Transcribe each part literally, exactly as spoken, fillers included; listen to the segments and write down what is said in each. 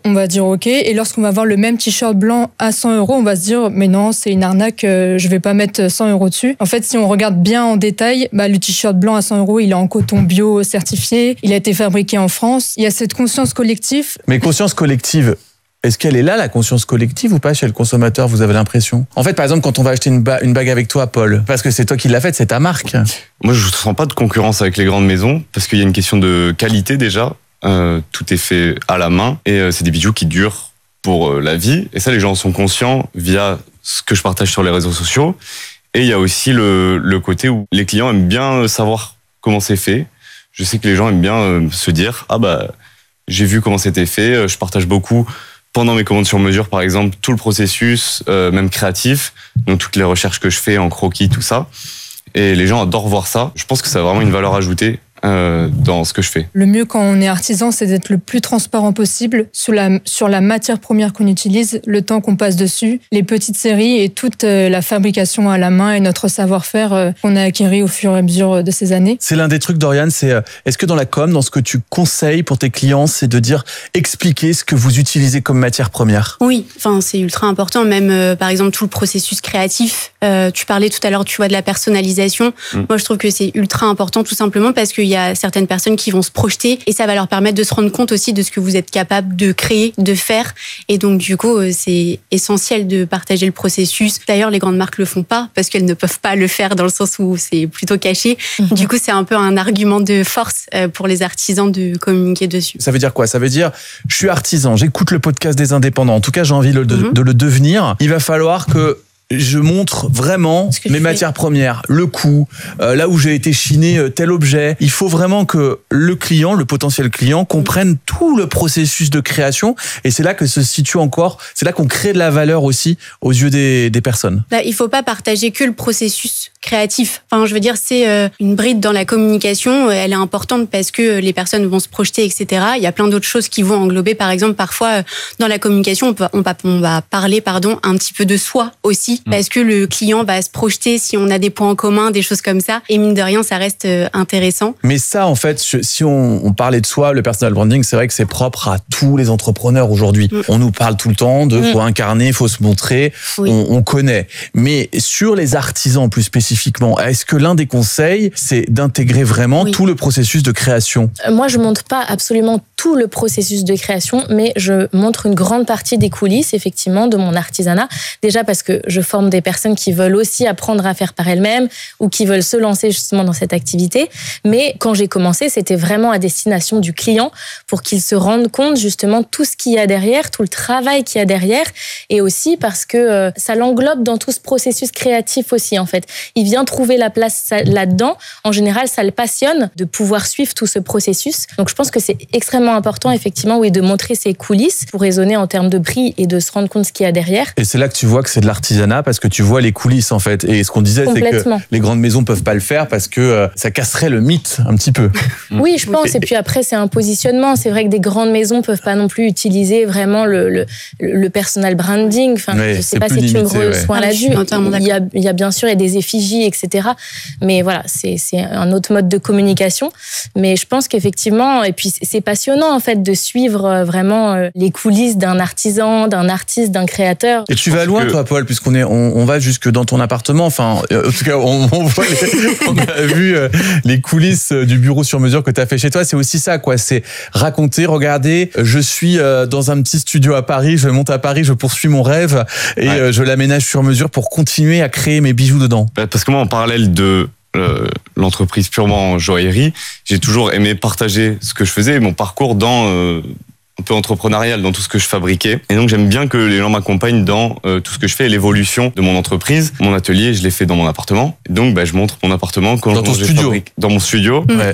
on va dire ok. Et lorsqu'on va voir le même t-shirt blanc à cent euros, on va se dire mais non, c'est une arnaque, euh, je vais pas mettre cent euros dessus. En fait, si on regarde bien en détail, bah, le t-shirt blanc à cent euros, il est en coton bio certifié, il a été fabriqué en France. Il y a cette conscience collective. Mais conscience collective, est-ce qu'elle est là, la conscience collective, ou pas chez le consommateur, vous avez l'impression? En fait, par exemple, quand on va acheter une, ba- une bague avec toi, Paul, parce que c'est toi qui l'as faite, c'est ta marque. Moi, je ne sens pas de concurrence avec les grandes maisons, parce qu'il y a une question de qualité déjà. Euh, tout est fait à la main, et euh, c'est des bijoux qui durent pour euh, la vie. Et ça, les gens en sont conscients via ce que je partage sur les réseaux sociaux. Et il y a aussi le, le côté où les clients aiment bien savoir comment c'est fait. Je sais que les gens aiment bien euh, se dire « Ah bah, j'ai vu comment c'était fait ». Je partage beaucoup, pendant mes commandes sur mesure, par exemple, tout le processus, euh, même créatif, donc toutes les recherches que je fais en croquis, tout ça. Et les gens adorent voir ça. Je pense que ça a vraiment une valeur ajoutée euh, dans ce que je fais. Le mieux quand on est artisan, c'est d'être le plus transparent possible sur la, sur la matière première qu'on utilise, le temps qu'on passe dessus, les petites séries et toute euh, la fabrication à la main et notre savoir-faire euh, qu'on a acquis au fur et à mesure de ces années. C'est l'un des trucs, Dorian, c'est euh, est-ce que dans la com, dans ce que tu conseilles pour tes clients, c'est de dire, expliquer ce que vous utilisez comme matière première? Oui, enfin c'est ultra important. Même euh, par exemple tout le processus créatif. Euh, tu parlais tout à l'heure, tu vois, de la personnalisation. Mmh. Moi, je trouve que c'est ultra important, tout simplement parce qu'il y a certaines personnes qui vont se projeter et ça va leur permettre de se rendre compte aussi de ce que vous êtes capable de créer, de faire. Et donc, du coup, c'est essentiel de partager le processus. D'ailleurs, les grandes marques le font pas parce qu'elles ne peuvent pas le faire dans le sens où c'est plutôt caché. Mmh. Du coup, c'est un peu un argument de force pour les artisans de communiquer dessus. Ça veut dire quoi? Ça veut dire, je suis artisan, j'écoute le podcast des indépendants. En tout cas, j'ai envie de, mmh. de le devenir. Il va falloir que je montre vraiment mes matières premières, le coût, euh, là où j'ai été chiné euh, tel objet. Il faut vraiment que le client, le potentiel client, comprenne tout le processus de création. Et c'est là que se situe encore, c'est là qu'on crée de la valeur aussi aux yeux des, des personnes. Là, il faut pas partager que le processus créatif. Enfin, je veux dire, c'est euh, une bride dans la communication. Elle est importante parce que les personnes vont se projeter, et cetera. Il y a plein d'autres choses qui vont englober. Par exemple, parfois, euh, dans la communication, on, peut, on, va, on va parler, pardon, un petit peu de soi aussi. Parce que le client va se projeter si on a des points en commun, des choses comme ça. Et mine de rien, ça reste intéressant. Mais ça, en fait, si on, on parlait de soi, le personal branding, c'est vrai que c'est propre à tous les entrepreneurs aujourd'hui. Mm. On nous parle tout le temps de mm. faut incarner, faut se montrer, oui. on, on connaît. Mais sur les artisans plus spécifiquement, est-ce que l'un des conseils, c'est d'intégrer vraiment oui. tout le processus de création? Moi, je montre pas absolument tout le processus de création, mais je montre une grande partie des coulisses, effectivement, de mon artisanat. Déjà parce que je forme des personnes qui veulent aussi apprendre à faire par elles-mêmes ou qui veulent se lancer justement dans cette activité. Mais quand j'ai commencé, c'était vraiment à destination du client pour qu'il se rende compte justement tout ce qu'il y a derrière, tout le travail qu'il y a derrière, et aussi parce que euh, ça l'englobe dans tout ce processus créatif aussi, en fait. Il vient trouver la place là-dedans. En général, ça le passionne de pouvoir suivre tout ce processus. Donc, je pense que c'est extrêmement important, effectivement, oui, de montrer ses coulisses pour raisonner en termes de prix et de se rendre compte ce qu'il y a derrière. Et c'est là que tu vois que c'est de l'artisanat parce que tu vois les coulisses, en fait. Et ce qu'on disait, c'est que les grandes maisons peuvent pas le faire parce que euh, ça casserait le mythe un petit peu. Oui, je pense. Et puis après, c'est un positionnement. C'est vrai que des grandes maisons peuvent pas non plus utiliser vraiment le, le, le personal branding. Enfin, ouais, je sais pas si tu me rejoins là-dessus. Il y a, il y a bien sûr il y a des effigies, et cetera. Mais voilà, c'est, c'est un autre mode de communication. Mais je pense qu'effectivement, et puis c'est passionnant en fait de suivre vraiment les coulisses d'un artisan, d'un artiste, d'un créateur. Et tu vas loin, que... toi, Paul, puisqu'on est, on, on va jusque dans ton appartement. Enfin, en tout cas, on, on voit, les, on a vu les coulisses du bureau sur mesure que tu as fait chez toi. C'est aussi ça, quoi. C'est raconter, regarder. Je suis dans un petit studio à Paris. Je monte à Paris. Je poursuis mon rêve et ouais. je l'aménage sur mesure pour continuer à créer mes bijoux dedans. Parce que moi, en parallèle de euh, l'entreprise purement joaillerie, j'ai toujours aimé partager ce que je faisais, mon parcours dans euh, un peu entrepreneurial dans tout ce que je fabriquais. Et donc, j'aime bien que les gens m'accompagnent dans euh, tout ce que je fais et l'évolution de mon entreprise. Mon atelier, je l'ai fait dans mon appartement. Et donc, bah, je montre mon appartement. Comment dans ton je studio fabrique, dans mon studio. Ouais.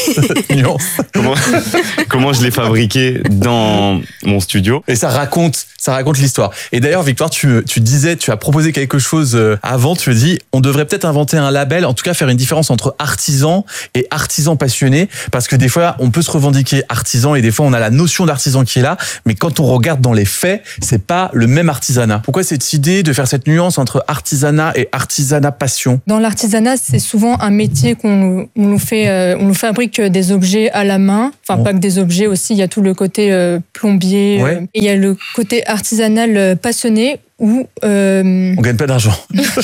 comment, comment je l'ai fabriqué dans mon studio. Et ça raconte, ça raconte l'histoire. Et d'ailleurs, Victoire, tu, tu disais, tu as proposé quelque chose avant. Tu as dit, on devrait peut-être inventer un label, en tout cas faire une différence entre artisan et artisan passionné. Parce que des fois, on peut se revendiquer artisan et des fois, on a la notion d'artisan artisan qui est là, mais quand on regarde dans les faits, c'est pas le même artisanat. Pourquoi cette idée de faire cette nuance entre artisanat et artisanat passion? Dans l'artisanat, c'est souvent un métier qu'on on nous fait, euh, on nous fabrique des objets à la main. Enfin, oh. pas que des objets aussi. Il y a tout le côté euh, plombier. Ouais. Euh, et il y a le côté artisanal euh, passionné où euh... on gagne pas d'argent.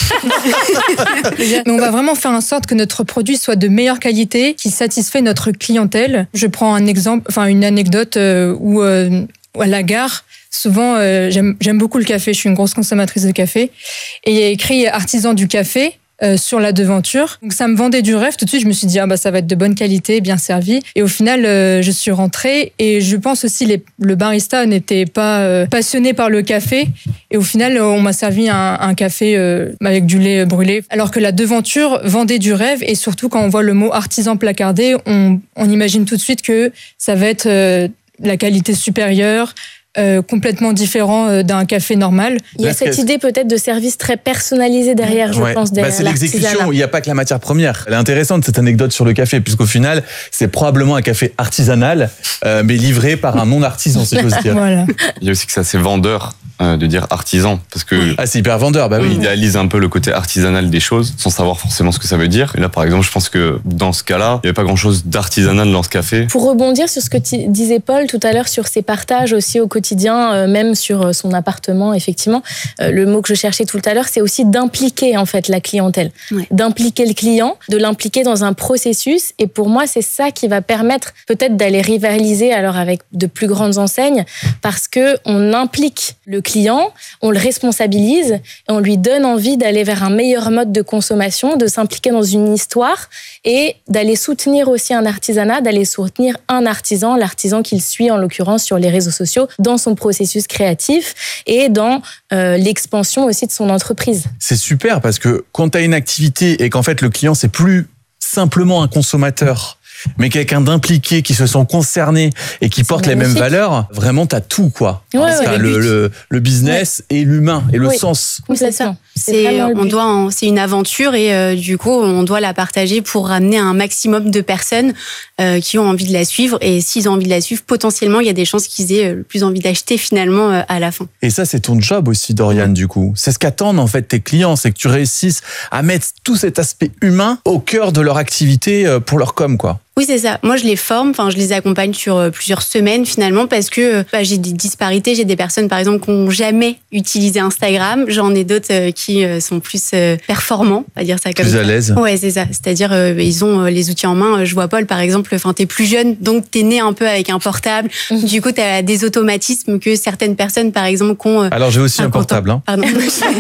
Mais on va vraiment faire en sorte que notre produit soit de meilleure qualité, qui satisfait notre clientèle. Je prends un exemple, enfin une anecdote euh, où, euh, à la gare. Souvent, euh, j'aime, j'aime beaucoup le café. Je suis une grosse consommatrice de café. Et il y a écrit artisan du café euh, sur la devanture. Donc ça me vendait du rêve. Tout de suite, je me suis dit ah bah ça va être de bonne qualité, bien servi. Et au final, euh, je suis rentrée et je pense aussi les, le barista n'était pas euh, passionné par le café. Et au final, on m'a servi un, un café euh, avec du lait brûlé. Alors que la devanture vendait du rêve. Et surtout, quand on voit le mot artisan placardé, on, on imagine tout de suite que ça va être euh, la qualité supérieure. Euh, complètement différent euh, d'un café normal. Il y a cette idée peut-être de service très personnalisé derrière, je ouais. pense, derrière bah, c'est l'exécution, il n'y a pas que la matière première. Elle est intéressante cette anecdote sur le café, puisqu'au final, c'est probablement un café artisanal, euh, mais livré par un non-artisan, si j'ose dire. Voilà. Il y a aussi que c'est assez vendeur euh, de dire artisan, parce que ah, c'est hyper vendeur, bah oui. On idéalise un peu le côté artisanal des choses, sans savoir forcément ce que ça veut dire. Et là, par exemple, je pense que dans ce cas-là, il n'y avait pas grand-chose d'artisanal dans ce café. Pour rebondir sur ce que tu disais, Paul, tout à l'heure, sur ses partages aussi au quotidien, euh, même sur son appartement, effectivement, euh, le mot que je cherchais tout à l'heure, c'est aussi d'impliquer en fait la clientèle, ouais. d'impliquer le client, de l'impliquer dans un processus. Et pour moi, c'est ça qui va permettre peut-être d'aller rivaliser alors avec de plus grandes enseignes, parce que on implique le client, on le responsabilise et on lui donne envie d'aller vers un meilleur mode de consommation, de s'impliquer dans une histoire et d'aller soutenir aussi un artisanat, d'aller soutenir un artisan, l'artisan qu'il suit en l'occurrence sur les réseaux sociaux, dans son processus créatif et dans euh, l'expansion aussi de son entreprise. C'est super parce que quand tu as une activité et qu'en fait le client c'est plus simplement un consommateur, mais quelqu'un d'impliqué qui se sent concerné et qui c'est porte magnifique. Les mêmes valeurs, vraiment t'as tout quoi. Ouais, ouais, t'as le, le, le business ouais. et l'humain et le oui. sens. Oui, c'est ça. C'est, on doit en, c'est une aventure et euh, du coup on doit la partager pour ramener un maximum de personnes euh, qui ont envie de la suivre, et s'ils ont envie de la suivre, potentiellement il y a des chances qu'ils aient le plus envie d'acheter finalement euh, à la fin. Et ça c'est ton job aussi, Doriane, du coup. C'est ce qu'attendent en fait tes clients, c'est que tu réussisses à mettre tout cet aspect humain au cœur de leur activité pour leur com quoi. Oui, c'est ça. Moi, je les forme, enfin, je les accompagne sur plusieurs semaines finalement parce que bah, j'ai des disparités. J'ai des personnes, par exemple, qui n'ont jamais utilisé Instagram. J'en ai d'autres euh, qui euh, sont plus euh, performants, on va dire ça comme plus ça. Plus à l'aise. Ouais, c'est ça. C'est-à-dire, euh, ils ont euh, les outils en main. Je vois Paul, par exemple, enfin, t'es plus jeune, donc t'es né un peu avec un portable. Mmh. Du coup, t'as des automatismes que certaines personnes, par exemple, qui ont. Euh, Alors, j'ai aussi un, un portable. Hein. Pardon.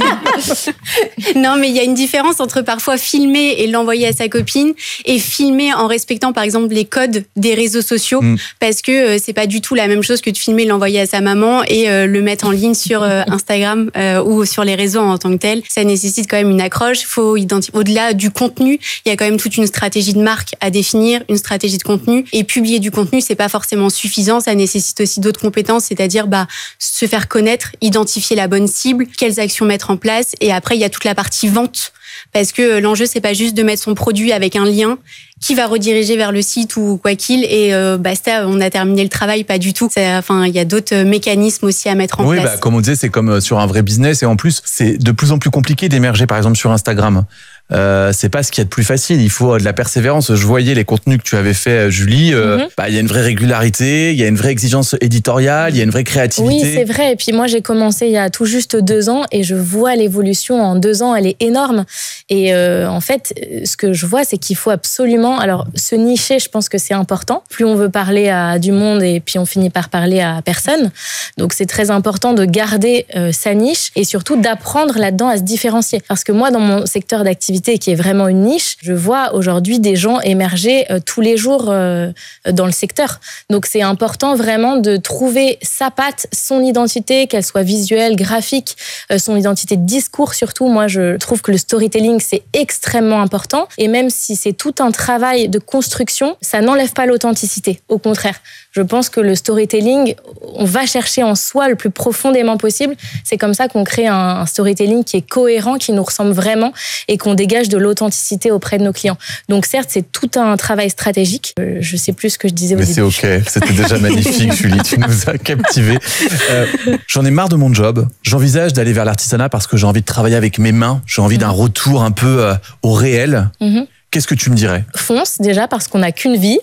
Non, mais il y a une différence entre parfois filmer et l'envoyer à sa copine et filmer en respectant, par exemple, les codes des réseaux sociaux, mmh. parce que euh, c'est pas du tout la même chose que de filmer, l'envoyer à sa maman et euh, le mettre en ligne sur euh, Instagram euh, ou sur les réseaux en tant que tel. Ça nécessite quand même une accroche. Faut identifier. Au-delà du contenu, il y a quand même toute une stratégie de marque à définir, une stratégie de contenu. Et publier du contenu, c'est pas forcément suffisant. Ça nécessite aussi d'autres compétences, c'est-à-dire bah se faire connaître, identifier la bonne cible, quelles actions mettre en place. Et après, il y a toute la partie vente. Parce que l'enjeu, c'est pas juste de mettre son produit avec un lien qui va rediriger vers le site ou quoi qu'il et euh, basta, on a terminé le travail, pas du tout. C'est, enfin, il y a d'autres mécanismes aussi à mettre en oui, place. Oui, bah, comme on disait, c'est comme sur un vrai business et en plus, c'est de plus en plus compliqué d'émerger, par exemple, sur Instagram. Euh, c'est pas ce qu'il y a de plus facile. Il faut de la persévérance. Je voyais les contenus que tu avais fait, Julie. Euh, mm-hmm. Bah, il y a une vraie régularité, il y a une vraie exigence éditoriale, il y a une vraie créativité. Oui, c'est vrai. Et puis moi, j'ai commencé il y a tout juste deux ans et je vois l'évolution en deux ans. Elle est énorme. Et euh, en fait, ce que je vois, c'est qu'il faut absolument, alors se nicher. Je pense que c'est important. Plus on veut parler à du monde et puis on finit par parler à personne. Donc c'est très important de garder euh, sa niche et surtout d'apprendre là-dedans à se différencier. Parce que moi, dans mon secteur d'activité qui est vraiment une niche, je vois aujourd'hui des gens émerger euh, tous les jours euh, dans le secteur. Donc c'est important vraiment de trouver sa patte, son identité, qu'elle soit visuelle, graphique, euh, son identité de discours surtout. Moi, je trouve que le storytelling, c'est extrêmement important. Et même si c'est tout un travail de construction, ça n'enlève pas l'authenticité. Au contraire, je pense que le storytelling, on va chercher en soi le plus profondément possible. C'est comme ça qu'on crée un, un storytelling qui est cohérent, qui nous ressemble vraiment et qu'on dégage dégage de l'authenticité auprès de nos clients. Donc certes, c'est tout un travail stratégique. Euh, je sais plus ce que je disais au Mais début. c'est ok, c'était déjà magnifique, Julie, tu nous as captivés. Euh, j'en ai marre de mon job. J'envisage d'aller vers l'artisanat parce que j'ai envie de travailler avec mes mains. J'ai envie mmh. d'un retour un peu euh, au réel. Mmh. Qu'est-ce que tu me dirais ? Fonce déjà parce qu'on n'a qu'une vie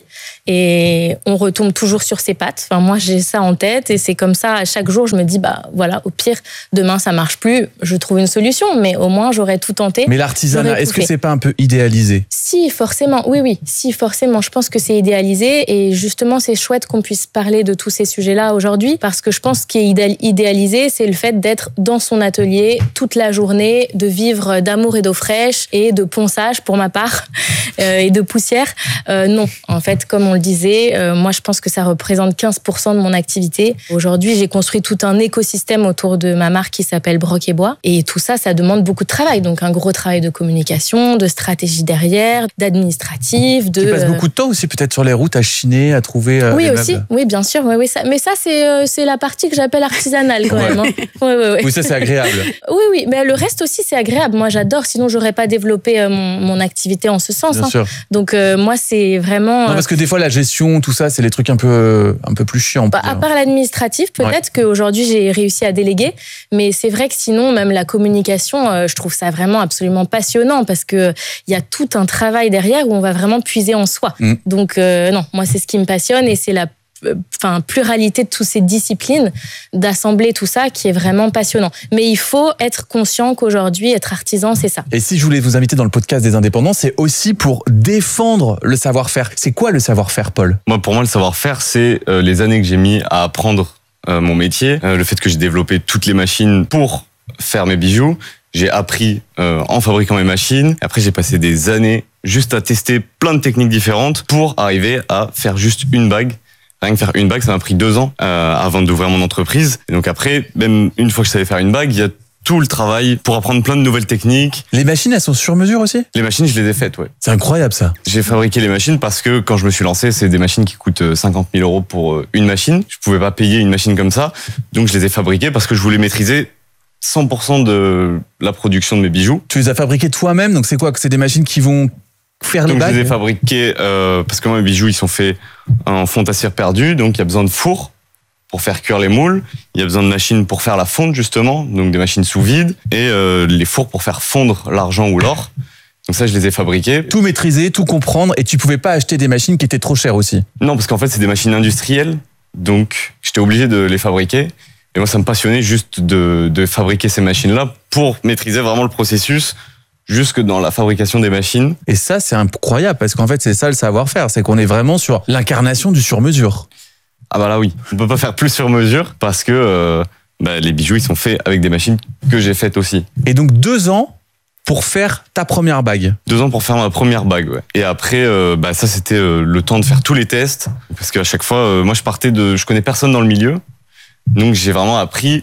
et on retombe toujours sur ses pattes. Enfin, moi, j'ai ça en tête et c'est comme ça, à chaque jour, je me dis, bah voilà, au pire, demain, ça marche plus, je trouve une solution, mais au moins, j'aurais tout tenté. Mais l'artisanat, est-ce que c'est pas un peu idéalisé ? Si, forcément, oui, oui, si, forcément, je pense que c'est idéalisé et justement, c'est chouette qu'on puisse parler de tous ces sujets-là aujourd'hui parce que je pense ce qui est idéalisé, c'est le fait d'être dans son atelier toute la journée, de vivre d'amour et d'eau fraîche et de ponçage, pour ma part, euh, et de poussière. Euh, non, en fait, comme on le disait, euh, moi je pense que ça représente quinze pour cent de mon activité. Aujourd'hui, j'ai construit tout un écosystème autour de ma marque qui s'appelle Broc et Bois. Et tout ça, ça demande beaucoup de travail. Donc un gros travail de communication, de stratégie derrière, d'administratif. De, tu passes beaucoup de temps aussi peut-être sur les routes à chiner, à trouver euh, oui, les aussi. meubles. Oui, bien sûr. Oui, oui, ça, mais ça, c'est, euh, c'est la partie que j'appelle artisanale quand ouais. même. Hein. Oui, oui, oui. oui, ça c'est agréable. Oui, oui. Mais le reste aussi, c'est agréable. Moi, j'adore. Sinon, j'aurais pas développé euh, mon, mon activité en ce sens. Bien hein. sûr. Donc euh, moi, c'est vraiment... Non, parce que des fois, la gestion, tout ça, c'est les trucs un peu, un peu plus chiants. Bah, à part l'administratif, peut-être ouais. qu'aujourd'hui, j'ai réussi à déléguer. Mais c'est vrai que sinon, même la communication, euh, je trouve ça vraiment absolument passionnant parce qu'il y a tout un travail derrière où on va vraiment puiser en soi. Mm. Donc euh, non, moi, c'est ce qui me passionne et c'est la enfin, pluralité de toutes ces disciplines, d'assembler tout ça qui est vraiment passionnant. Mais il faut être conscient qu'aujourd'hui, être artisan, c'est ça. Et si je voulais vous inviter dans le podcast des indépendants, c'est aussi pour défendre le savoir-faire. C'est quoi le savoir-faire, Paul ? Moi, pour moi, le savoir-faire, c'est euh, les années que j'ai mis à apprendre euh, mon métier, euh, le fait que j'ai développé toutes les machines pour faire mes bijoux. J'ai appris euh, en fabriquant mes machines. Après, j'ai passé des années juste à tester plein de techniques différentes pour arriver à faire juste une bague. Rien que faire une bague, ça m'a pris deux ans euh, avant d'ouvrir mon entreprise. Et donc après, même une fois que je savais faire une bague, il y a tout le travail pour apprendre plein de nouvelles techniques. Les machines, elles sont sur mesure aussi ? Les machines, je les ai faites, ouais. C'est incroyable ça. J'ai fabriqué les machines parce que quand je me suis lancé, c'est des machines qui coûtent cinquante mille euros pour une machine. Je pouvais pas payer une machine comme ça. Donc je les ai fabriquées parce que je voulais maîtriser cent pour cent de la production de mes bijoux. Tu les as fabriquées toi-même, donc c'est quoi ? C'est des machines qui vont faire les bagues ? Donc je les ai fabriquées euh, parce que moi, mes bijoux, ils sont faits en fonte à cire perdue, donc il y a besoin de four pour faire cuire les moules. Il y a besoin de machines pour faire la fonte, justement, donc des machines sous vide, et euh, les fours pour faire fondre l'argent ou l'or. Donc ça, je les ai fabriqués. Tout maîtriser, tout comprendre, et tu pouvais pas acheter des machines qui étaient trop chères aussi ? Non, parce qu'en fait, c'est des machines industrielles, donc j'étais obligé de les fabriquer. Et moi, ça me passionnait juste de, de fabriquer ces machines-là pour maîtriser vraiment le processus jusque dans la fabrication des machines. Et ça, c'est incroyable, parce qu'en fait, c'est ça le savoir-faire, c'est qu'on est vraiment sur l'incarnation du sur-mesure. Ah bah là oui, on peut pas faire plus sur mesure parce que euh, bah, les bijoux ils sont faits avec des machines que j'ai faites aussi. Et donc deux ans pour faire ta première bague. Deux ans pour faire ma première bague, ouais. Et après, euh, bah ça c'était euh, le temps de faire tous les tests parce qu'à chaque fois, euh, moi je partais de, je connais personne dans le milieu, donc j'ai vraiment appris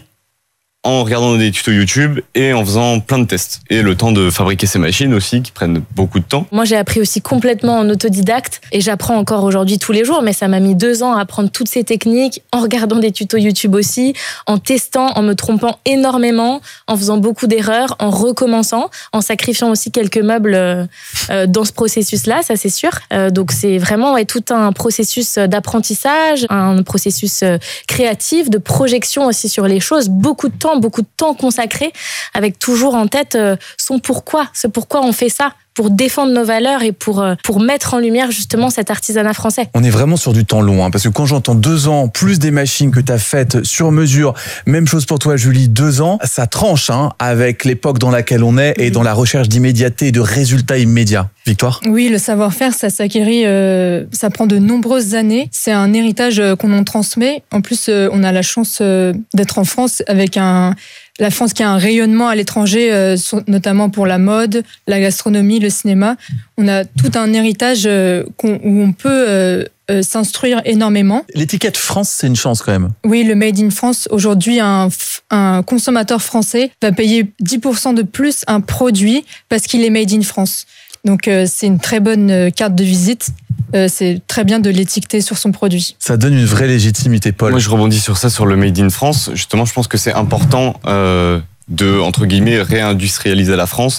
en regardant des tutos YouTube et en faisant plein de tests. Et le temps de fabriquer ces machines aussi, qui prennent beaucoup de temps. Moi, j'ai appris aussi complètement en autodidacte et j'apprends encore aujourd'hui tous les jours, mais ça m'a mis deux ans à apprendre toutes ces techniques, en regardant des tutos YouTube aussi, en testant, en me trompant énormément, en faisant beaucoup d'erreurs, en recommençant, en sacrifiant aussi quelques meubles euh, dans ce processus-là, ça c'est sûr. Euh, donc c'est vraiment ouais, tout un processus d'apprentissage, un processus créatif, de projection aussi sur les choses, beaucoup de temps beaucoup de temps consacré avec toujours en tête son pourquoi, ce pourquoi on fait ça, pour défendre nos valeurs et pour, pour mettre en lumière justement cet artisanat français. On est vraiment sur du temps long, hein, parce que quand j'entends deux ans, plus des machines que tu as faites sur mesure, même chose pour toi Julie, deux ans, ça tranche hein, avec l'époque dans laquelle on est et dans la recherche d'immédiateté et de résultats immédiats. Victoire ? Oui, le savoir-faire, ça s'acquérit, euh, ça prend de nombreuses années. C'est un héritage qu'on en transmet. En plus, euh, on a la chance euh, d'être en France avec un... La France qui a un rayonnement à l'étranger, euh, notamment pour la mode, la gastronomie, le cinéma. On a tout un héritage euh, qu'on, où on peut euh, euh, s'instruire énormément. L'étiquette France, c'est une chance quand même. Oui, le Made in France. Aujourd'hui, un, un consommateur français va payer dix pour cent de plus un produit parce qu'il est Made in France. Donc, euh, c'est une très bonne euh, carte de visite. Euh, c'est très bien de l'étiqueter sur son produit. Ça donne une vraie légitimité, Paul. Moi, je rebondis sur ça, sur le Made in France. Justement, je pense que c'est important euh, de, entre guillemets, réindustrialiser la France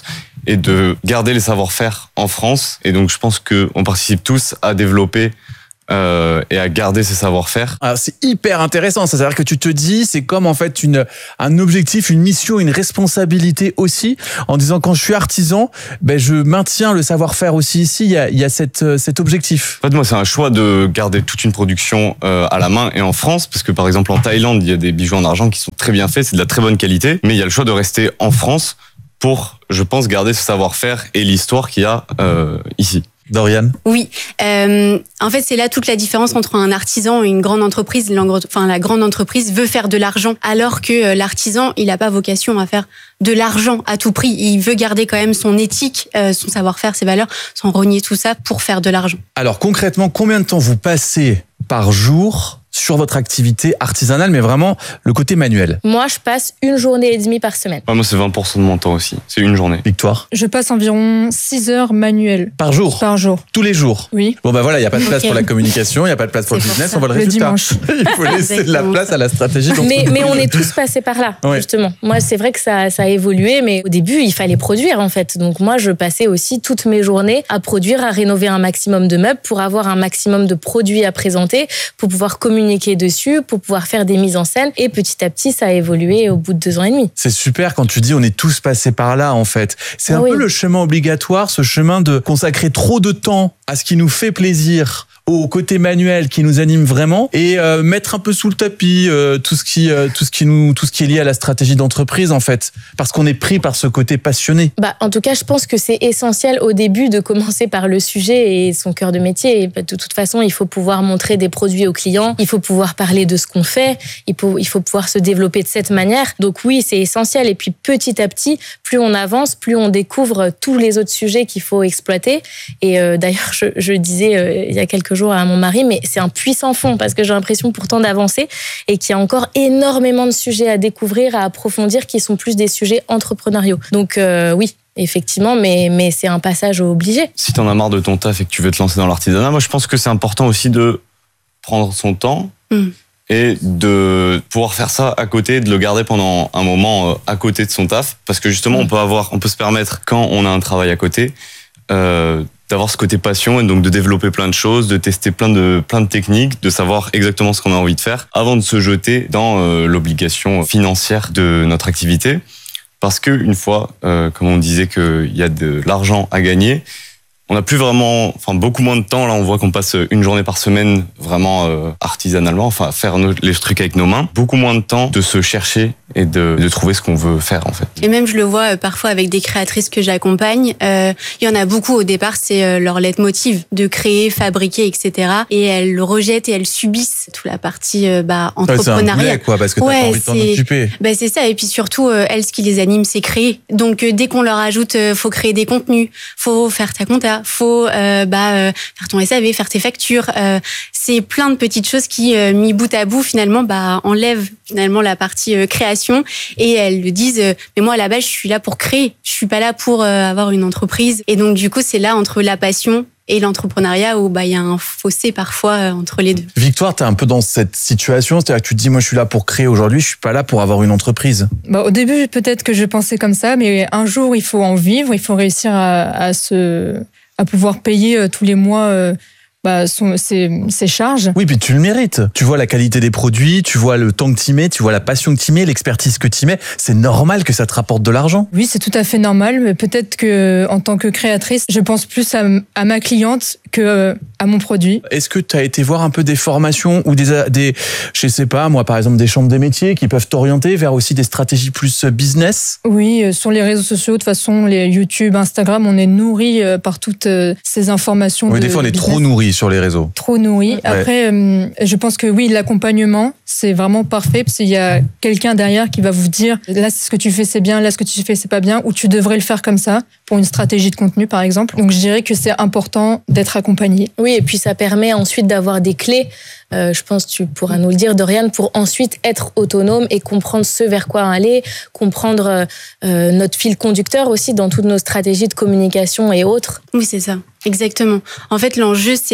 et de garder les savoir-faire en France. Et donc, je pense qu'on participe tous à développer Euh, et à garder ses savoir-faire. Alors c'est hyper intéressant, c'est-à-dire que tu te dis, c'est comme en fait une un objectif, une mission, une responsabilité aussi, en disant quand je suis artisan, ben je maintiens le savoir-faire aussi ici. Il y a il y a cette cet objectif. En fait, moi, c'est un choix de garder toute une production euh, à la main et en France, parce que par exemple en Thaïlande, il y a des bijoux en argent qui sont très bien faits, c'est de la très bonne qualité, mais il y a le choix de rester en France pour, je pense, garder ce savoir-faire et l'histoire qu'il y a euh, ici. Dorian? Oui, euh, en fait c'est là toute la différence entre un artisan et une grande entreprise. Enfin, la grande entreprise veut faire de l'argent, alors que l'artisan, il n'a pas vocation à faire de l'argent à tout prix. Il veut garder quand même son éthique, euh, son savoir-faire, ses valeurs, sans renier tout ça pour faire de l'argent. Alors concrètement, combien de temps vous passez par jour sur votre activité artisanale, mais vraiment le côté manuel? Moi, je passe une journée et demie par semaine. Ouais, moi, c'est vingt pour cent de mon temps aussi. C'est une journée. Victoire? Je passe environ six heures manuelles. Par jour? Par jour. Tous les jours? Oui. Bon, bah voilà, il n'y a pas de place Okay. pour la communication, il n'y a pas de place pour C'est le business, pour on voit le Le résultat. dimanche. Il faut laisser de la place à la stratégie. Mais, mais on est tous passés par là, Ouais. justement. Moi, c'est vrai que ça, ça a évolué, mais au début, il fallait produire, en fait. Donc moi, je passais aussi toutes mes journées à produire, à rénover un maximum de meubles pour avoir un maximum de produits à présenter, pour pouvoir communiquer dessus, pour pouvoir faire des mises en scène. Et petit à petit, ça a évolué au bout de deux ans et demi. C'est super quand tu dis on est tous passés par là, en fait. C'est Ah un oui. peu le chemin obligatoire, ce chemin de consacrer trop de temps à ce qui nous fait plaisir, au côté manuel qui nous anime vraiment, et euh, mettre un peu sous le tapis euh, tout ce qui euh, tout ce qui nous tout ce qui est lié à la stratégie d'entreprise, en fait, parce qu'on est pris par ce côté passionné. Bah, en tout cas, je pense que c'est essentiel au début de commencer par le sujet et son cœur de métier. Et de toute façon, il faut pouvoir montrer des produits aux clients, il faut pouvoir parler de ce qu'on fait, il faut, il faut pouvoir se développer de cette manière. Donc oui, c'est essentiel. Et puis petit à petit, plus on avance, plus on découvre tous les autres sujets qu'il faut exploiter. Et euh, d'ailleurs, je, je disais euh, il y a quelques jours à mon mari, mais c'est un puissant fond parce que j'ai l'impression pourtant d'avancer et qu'il y a encore énormément de sujets à découvrir, à approfondir, qui sont plus des sujets entrepreneuriaux. Donc euh, oui, effectivement, mais, mais c'est un passage obligé. Si t'en as marre de ton taf et que tu veux te lancer dans l'artisanat, moi je pense que c'est important aussi de prendre son temps Mm. et de pouvoir faire ça à côté, de le garder pendant un moment euh, à côté de son taf, parce que justement on peut avoir, on peut se permettre quand on a un travail à côté euh, d'avoir ce côté passion et donc de développer plein de choses, de tester plein de plein de techniques, de savoir exactement ce qu'on a envie de faire avant de se jeter dans euh, l'obligation financière de notre activité. Parce que une fois, euh, comme on disait qu'il y a de l'argent à gagner, on n'a plus vraiment, enfin beaucoup moins de temps. Là, on voit qu'on passe une journée par semaine vraiment euh, artisanalement, enfin à faire nos, les trucs avec nos mains. Beaucoup moins de temps de se chercher et de, de trouver ce qu'on veut faire en fait. Et même je le vois euh, parfois avec des créatrices que j'accompagne, euh, il y en a beaucoup au départ, c'est euh, leur leitmotiv de créer, fabriquer, et cetera. Et elles le rejettent et elles subissent toute la partie euh, bah, Ouais, c'est un entrepreneuriat. boulet, quoi, parce que t'as Ouais, pas envie de t'en c'est- occuper. Bah, c'est ça, et puis surtout, euh, elles, ce qui les anime, c'est créer. Donc euh, dès qu'on leur ajoute, euh, faut créer des contenus, faut faire ta compta, faut euh, bah, euh, faire ton S A V, faire tes factures. Euh, c'est plein de petites choses qui, euh, mis bout à bout, finalement, bah, enlèvent finalement la partie euh, création. Et elles le disent, euh, mais moi à la base, je suis là pour créer, je suis pas là pour euh, avoir une entreprise. Et donc du coup, c'est là entre la passion et l'entrepreneuriat où bah il y a un fossé parfois euh, entre les deux. Victoire, t'es un peu dans cette situation, c'est-à-dire que tu te dis, moi je suis là pour créer aujourd'hui, je suis pas là pour avoir une entreprise. Bah, au début, peut-être que je pensais comme ça, mais un jour, il faut en vivre, il faut réussir à, à, se, à pouvoir payer euh, tous les mois euh, bah, son, ses, ses charges. Oui, puis tu le mérites. Tu vois la qualité des produits, tu vois le temps que tu mets, tu vois la passion que tu mets, l'expertise que tu mets. C'est normal que ça te rapporte de l'argent. Oui, c'est tout à fait normal, mais peut-être que en tant que créatrice, je pense plus à, à ma cliente que euh, à mon produit. Est-ce que tu as été voir un peu des formations ou des, des, je sais pas, moi par exemple des chambres des métiers qui peuvent t'orienter vers aussi des stratégies plus business? Oui, euh, sur les réseaux sociaux, de toute façon, les YouTube, Instagram, on est nourri euh, par toutes euh, ces informations. Oui, de des fois on est business. trop nourri sur les réseaux. Trop nourri. Après, euh, je pense que oui, l'accompagnement, c'est vraiment parfait parce qu'il y a quelqu'un derrière qui va vous dire là, ce que tu fais, c'est bien, là, ce que tu fais, c'est pas bien, ou tu devrais le faire comme ça pour une stratégie de contenu, par exemple. Donc, je dirais que c'est important d'être accompagné. Oui, et puis ça permet ensuite d'avoir des clés, euh, je pense que tu pourras nous le dire, Dorian, pour ensuite être autonome et comprendre ce vers quoi aller, comprendre euh, notre fil conducteur aussi dans toutes nos stratégies de communication et autres. Oui, c'est ça. Exactement. En fait, l'enjeu, c'est euh,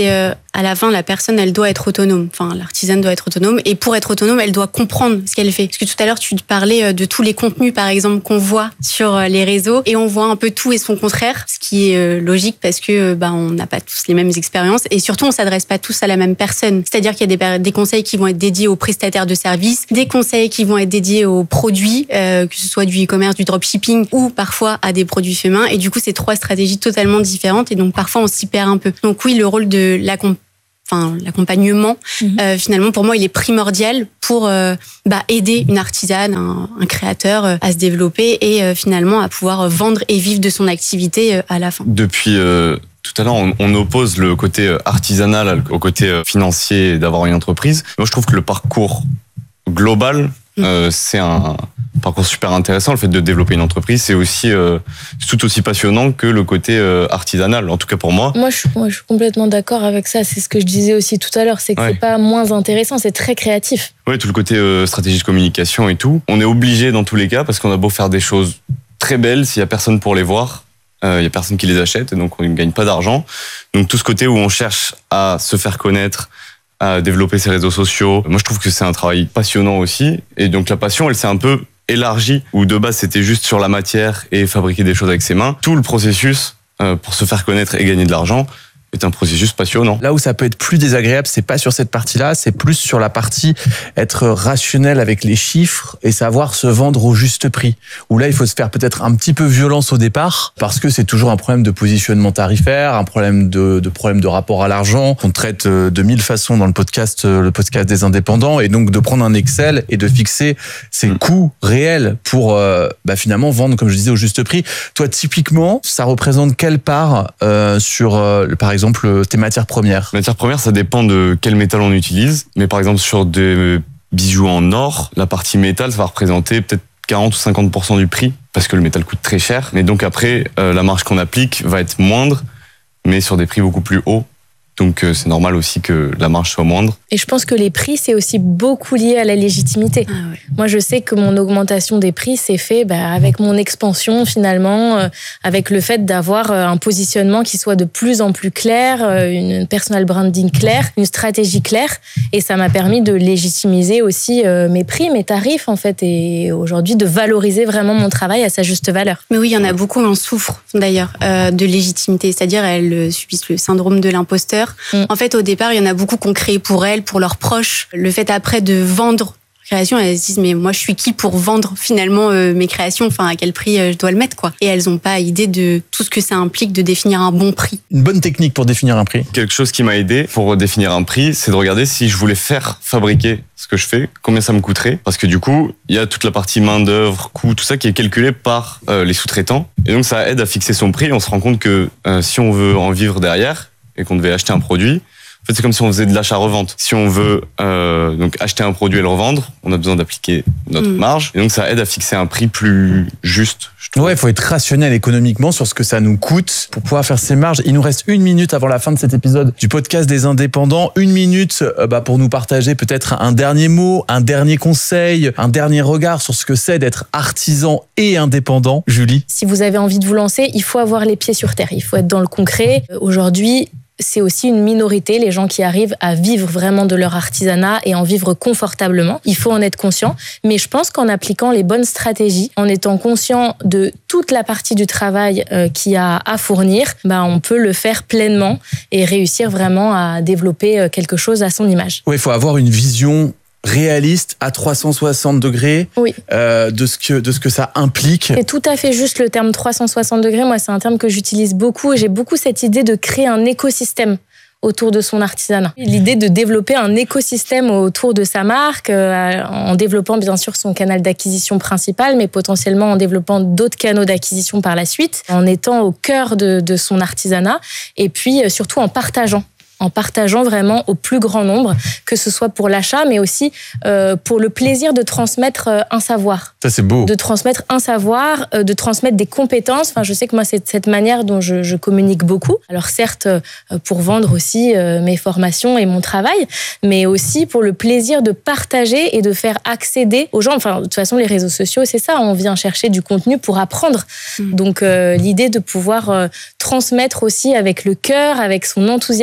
à la fin, la personne, elle doit être autonome. Enfin, l'artisane doit être autonome. Et pour être autonome, elle doit comprendre ce qu'elle fait. Parce que tout à l'heure, tu parlais de tous les contenus, par exemple, qu'on voit sur les réseaux. Et on voit un peu tout et son contraire. Ce qui est logique parce que, bah, on n'a pas tous les mêmes expériences. Et surtout, on s'adresse pas tous à la même personne. C'est-à-dire qu'il y a des, des conseils qui vont être dédiés aux prestataires de services, des conseils qui vont être dédiés aux produits, euh, que ce soit du e-commerce, du dropshipping ou parfois à des produits faits main. Et du coup, c'est trois stratégies totalement différentes. Et donc, parfois, on s'y perd un peu. Donc oui, le rôle de l'accompagnement, Enfin, l'accompagnement, mmh. euh, finalement, pour moi, il est primordial pour euh, bah, aider une artisane, un, un créateur euh, à se développer et euh, finalement à pouvoir vendre et vivre de son activité euh, à la fin. Depuis euh, tout à l'heure, on, on oppose le côté artisanal au côté financier d'avoir une entreprise. Moi, je trouve que le parcours global, mmh. euh, c'est un parcours super intéressant. Le fait de développer une entreprise, c'est aussi euh, tout aussi passionnant que le côté euh, artisanal, en tout cas pour moi. Moi je, moi, je suis complètement d'accord avec ça. C'est ce que je disais aussi tout à l'heure, c'est que ouais. c'est pas moins intéressant, c'est très créatif. Oui, tout le côté euh, stratégie de communication et tout. On est obligé dans tous les cas, parce qu'on a beau faire des choses très belles, s'il y a personne pour les voir, il euh, y a personne qui les achète, et donc on ne gagne pas d'argent. Donc tout ce côté où on cherche à se faire connaître, à développer ses réseaux sociaux, moi je trouve que c'est un travail passionnant aussi. Et donc la passion, elle s'est un peu élargie, où de base c'était juste sur la matière et fabriquer des choses avec ses mains. Tout le processus euh, pour se faire connaître et gagner de l'argent est un processus passionnant. Là où ça peut être plus désagréable, c'est pas sur cette partie-là, c'est plus sur la partie être rationnel avec les chiffres et savoir se vendre au juste prix. Où là, il faut se faire peut-être un petit peu violence au départ, parce que c'est toujours un problème de positionnement tarifaire, un problème de, de problème de rapport à l'argent. On traite de mille façons dans le podcast, le podcast des indépendants, et donc de prendre un Excel et de fixer ses mmh. coûts réels pour euh, bah, finalement vendre, comme je disais, au juste prix. Toi, typiquement, ça représente quelle part euh, sur, euh, par exemple, exemple, tes matières premières? Matières premières, ça dépend de quel métal on utilise. Mais par exemple, sur des bijoux en or, la partie métal, ça va représenter peut-être quarante ou cinquante pour cent du prix, parce que le métal coûte très cher. Mais donc après, euh, la marge qu'on applique va être moindre, mais sur des prix beaucoup plus hauts. Donc c'est normal aussi que la marge soit moindre. Et je pense que les prix, c'est aussi beaucoup lié à la légitimité. Ah ouais. Moi, je sais que mon augmentation des prix s'est fait bah, avec mon expansion finalement, euh, avec le fait d'avoir euh, un positionnement qui soit de plus en plus clair, euh, une personal branding claire, une stratégie claire. Et ça m'a permis de légitimiser aussi euh, mes prix, mes tarifs en fait, et aujourd'hui de valoriser vraiment mon travail à sa juste valeur. Mais oui, il y en a beaucoup qui en souffrent d'ailleurs euh, de légitimité, c'est-à-dire elles subissent le syndrome de l'imposteur. Mmh. En fait, au départ, il y en a beaucoup qui ont créé pour elles, pour leurs proches. Le fait après de vendre création, elles se disent mais moi je suis qui pour vendre finalement euh, mes créations, enfin à quel prix euh, je dois le mettre quoi. Et elles n'ont pas idée de tout ce que ça implique de définir un bon prix. Une bonne technique pour définir un prix. Quelque chose qui m'a aidé pour définir un prix, c'est de regarder si je voulais faire fabriquer ce que je fais, combien ça me coûterait. Parce que du coup, il y a toute la partie main d'œuvre, coût, tout ça qui est calculé par euh, les sous-traitants. Et donc ça aide à fixer son prix. On se rend compte que euh, si on veut en vivre derrière et qu'on devait acheter un produit, en fait, c'est comme si on faisait de l'achat-revente. Si on veut euh, donc acheter un produit et le revendre, on a besoin d'appliquer notre mmh. marge. Et donc, ça aide à fixer un prix plus juste, je trouve. Ouais, il faut être rationnel économiquement sur ce que ça nous coûte pour pouvoir faire ses marges. Il nous reste une minute avant la fin de cet épisode du podcast des indépendants. Une minute euh, bah, pour nous partager peut-être un dernier mot, un dernier conseil, un dernier regard sur ce que c'est d'être artisan et indépendant. Julie? Si vous avez envie de vous lancer, il faut avoir les pieds sur terre. Il faut être dans le concret. Aujourd'hui, c'est aussi une minorité, les gens qui arrivent à vivre vraiment de leur artisanat et en vivre confortablement. Il faut en être conscient. Mais je pense qu'en appliquant les bonnes stratégies, en étant conscient de toute la partie du travail euh, qu'il y a à fournir, bah, on peut le faire pleinement et réussir vraiment à développer quelque chose à son image. Oui, il faut avoir une vision réaliste à trois cent soixante degrés oui. euh, de ce que de ce que ça implique. C'est tout à fait juste le terme trois cent soixante degrés. Moi, c'est un terme que j'utilise beaucoup et j'ai beaucoup cette idée de créer un écosystème autour de son artisanat. L'idée de développer un écosystème autour de sa marque, euh, en développant bien sûr son canal d'acquisition principal, mais potentiellement en développant d'autres canaux d'acquisition par la suite, en étant au cœur de, de son artisanat et puis euh, surtout en partageant. en partageant vraiment au plus grand nombre, que ce soit pour l'achat, mais aussi euh, pour le plaisir de transmettre euh, un savoir. Ça, c'est beau. De transmettre un savoir, euh, de transmettre des compétences. Enfin, je sais que moi, c'est cette manière dont je, je communique beaucoup. Alors certes, euh, pour vendre aussi euh, mes formations et mon travail, mais aussi pour le plaisir de partager et de faire accéder aux gens. Enfin, de toute façon, les réseaux sociaux, c'est ça. On vient chercher du contenu pour apprendre. Mmh. Donc, euh, l'idée de pouvoir euh, transmettre aussi avec le cœur, avec son enthousiasme, avec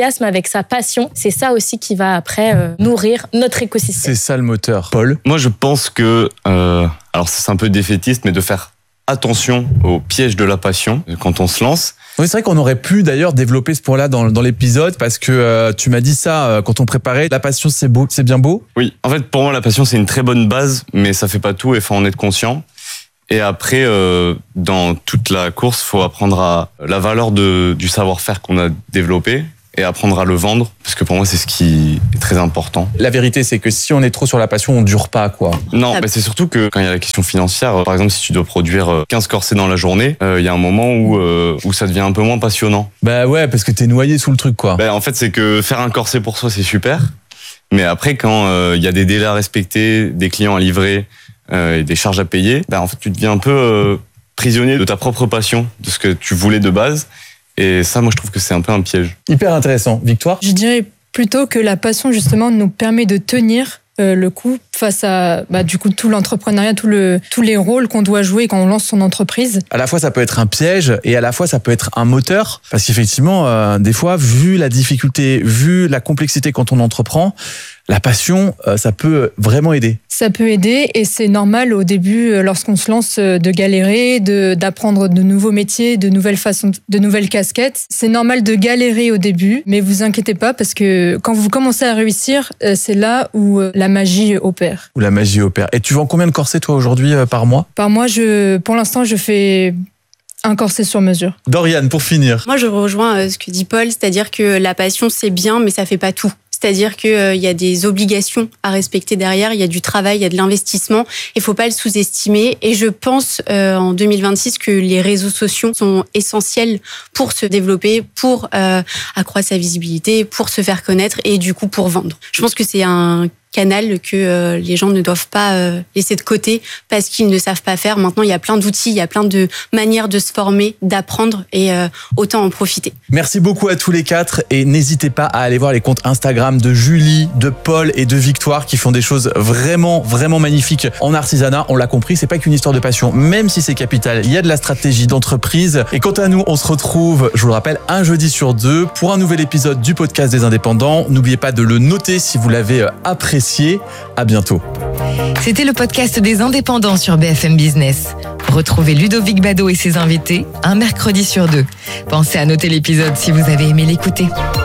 sa passion, c'est ça aussi qui va après euh, nourrir notre écosystème. C'est ça le moteur. Paul ? Moi, je pense que, euh, alors c'est un peu défaitiste, mais de faire attention au piège de la passion quand on se lance. Oui, c'est vrai qu'on aurait pu d'ailleurs développer ce point-là dans, dans l'épisode parce que euh, tu m'as dit ça euh, quand on préparait. La passion, c'est beau, c'est bien beau. Oui, en fait, pour moi, la passion, c'est une très bonne base, mais ça fait pas tout et faut en être conscient. Et après, euh, dans toute la course, faut apprendre à la valeur de, du savoir-faire qu'on a développé et apprendre à le vendre, parce que pour moi, c'est ce qui est très important. La vérité, c'est que si on est trop sur la passion, on dure pas, quoi. Non, ah. bah c'est surtout que quand il y a la question financière, par exemple, si tu dois produire quinze corsets dans la journée, il euh, y a un moment où, euh, où ça devient un peu moins passionnant. Bah ouais, parce que t'es noyé sous le truc, quoi. Bah, en fait, c'est que faire un corset pour soi, c'est super. Mais après, quand il euh, y a des délais à respecter, des clients à livrer, euh, et des charges à payer, bah, en fait, tu deviens un peu euh, prisonnier de ta propre passion, de ce que tu voulais de base. Et ça, moi, je trouve que c'est un peu un piège. Hyper intéressant. Victoire ? Je dirais plutôt que la passion, justement, nous permet de tenir euh, le coup face à bah, du coup, tout l'entrepreneuriat, tout le, tous les rôles qu'on doit jouer quand on lance son entreprise. À la fois, ça peut être un piège et à la fois, ça peut être un moteur. Parce qu'effectivement, euh, des fois, vu la difficulté, vu la complexité quand on entreprend, la passion, ça peut vraiment aider. Ça peut aider et c'est normal au début, lorsqu'on se lance, de galérer, de, d'apprendre de nouveaux métiers, de nouvelles façons, de nouvelles casquettes. C'est normal de galérer au début, mais vous inquiétez pas parce que quand vous commencez à réussir, c'est là où la magie opère. Où la magie opère. Et tu vends combien de corsets toi aujourd'hui par mois ? Par mois, je, pour l'instant, je fais un corset sur mesure. Doriane, pour finir. Moi, je rejoins ce que dit Paul, c'est-à-dire que la passion, c'est bien, mais ça fait pas tout. C'est-à-dire qu'il euh, y a des obligations à respecter derrière, il y a du travail, il y a de l'investissement. Il ne faut pas le sous-estimer. Et je pense euh, en deux mille vingt-six que les réseaux sociaux sont essentiels pour se développer, pour euh, accroître sa visibilité, pour se faire connaître et du coup pour vendre. Je pense que c'est un canal que euh, les gens ne doivent pas euh, laisser de côté parce qu'ils ne savent pas faire. Maintenant, il y a plein d'outils, il y a plein de manières de se former, d'apprendre et euh, autant en profiter. Merci beaucoup à tous les quatre et n'hésitez pas à aller voir les comptes Instagram de Julie, de Paul et de Victoire qui font des choses vraiment, vraiment magnifiques en artisanat. On l'a compris, c'est pas qu'une histoire de passion, même si c'est capital. Il y a de la stratégie d'entreprise. Et quant à nous, on se retrouve, je vous le rappelle, un jeudi sur deux pour un nouvel épisode du podcast des indépendants. N'oubliez pas de le noter si vous l'avez apprécié. À bientôt. C'était le podcast des indépendants sur B F M Business. Retrouvez Ludovic Bado et ses invités un mercredi sur deux. Pensez à noter l'épisode si vous avez aimé l'écouter.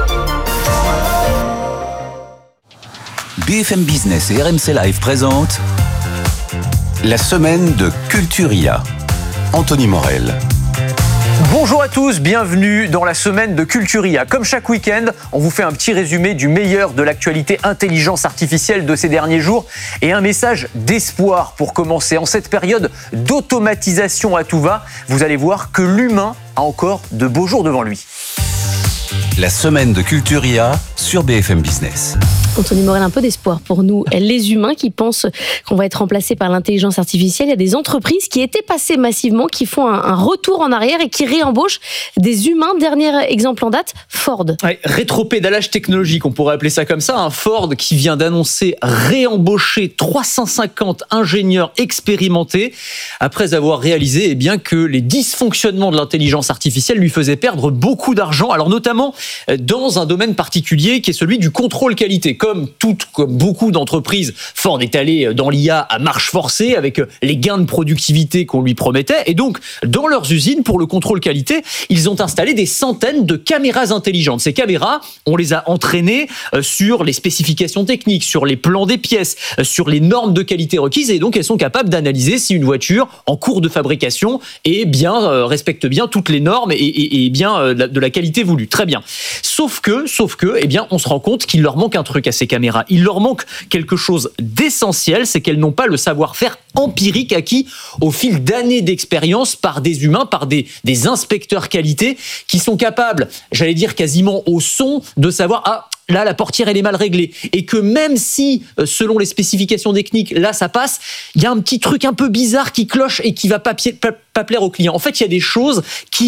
B F M Business et R M C Live présentent la semaine de Culturia. Anthony Morel. Bonjour à tous, bienvenue dans la semaine de Culturia. Comme chaque week-end, on vous fait un petit résumé du meilleur de l'actualité intelligence artificielle de ces derniers jours et un message d'espoir pour commencer. En cette période d'automatisation à tout va, vous allez voir que l'humain a encore de beaux jours devant lui. La semaine de Culturia sur B F M Business. Anthony Morel, un peu d'espoir pour nous, les humains qui pensent qu'on va être remplacés par l'intelligence artificielle. Il y a des entreprises qui étaient passées massivement, qui font un, un retour en arrière et qui réembauchent des humains. Dernier exemple en date, Ford. Ouais, rétropédalage technologique, on pourrait appeler ça comme ça. Un Ford qui vient d'annoncer réembaucher trois cent cinquante ingénieurs expérimentés après avoir réalisé eh bien, que les dysfonctionnements de l'intelligence artificielle lui faisaient perdre beaucoup d'argent. Alors notamment dans un domaine particulier qui est celui du contrôle qualité. Comme toutes, comme beaucoup d'entreprises, Ford est allé dans l'I A à marche forcée avec les gains de productivité qu'on lui promettait. Et donc, dans leurs usines, pour le contrôle qualité, ils ont installé des centaines de caméras intelligentes. Ces caméras, on les a entraînées sur les spécifications techniques, sur les plans des pièces, sur les normes de qualité requises. Et donc, elles sont capables d'analyser si une voiture en cours de fabrication est bien, euh, respecte bien toutes les normes et, et, et bien euh, de la qualité voulue. Très bien. Sauf que, sauf que, eh bien, on se rend compte qu'il leur manque un truc à ces caméras. Il leur manque quelque chose d'essentiel, c'est qu'elles n'ont pas le savoir-faire empirique acquis au fil d'années d'expérience par des humains, par des, des inspecteurs qualité qui sont capables, j'allais dire quasiment au son, de savoir ah là la portière elle est mal réglée et que même si selon les spécifications techniques là ça passe, il y a un petit truc un peu bizarre qui cloche et qui va pas, pas, pas plaire au client. En fait, il y a des choses qui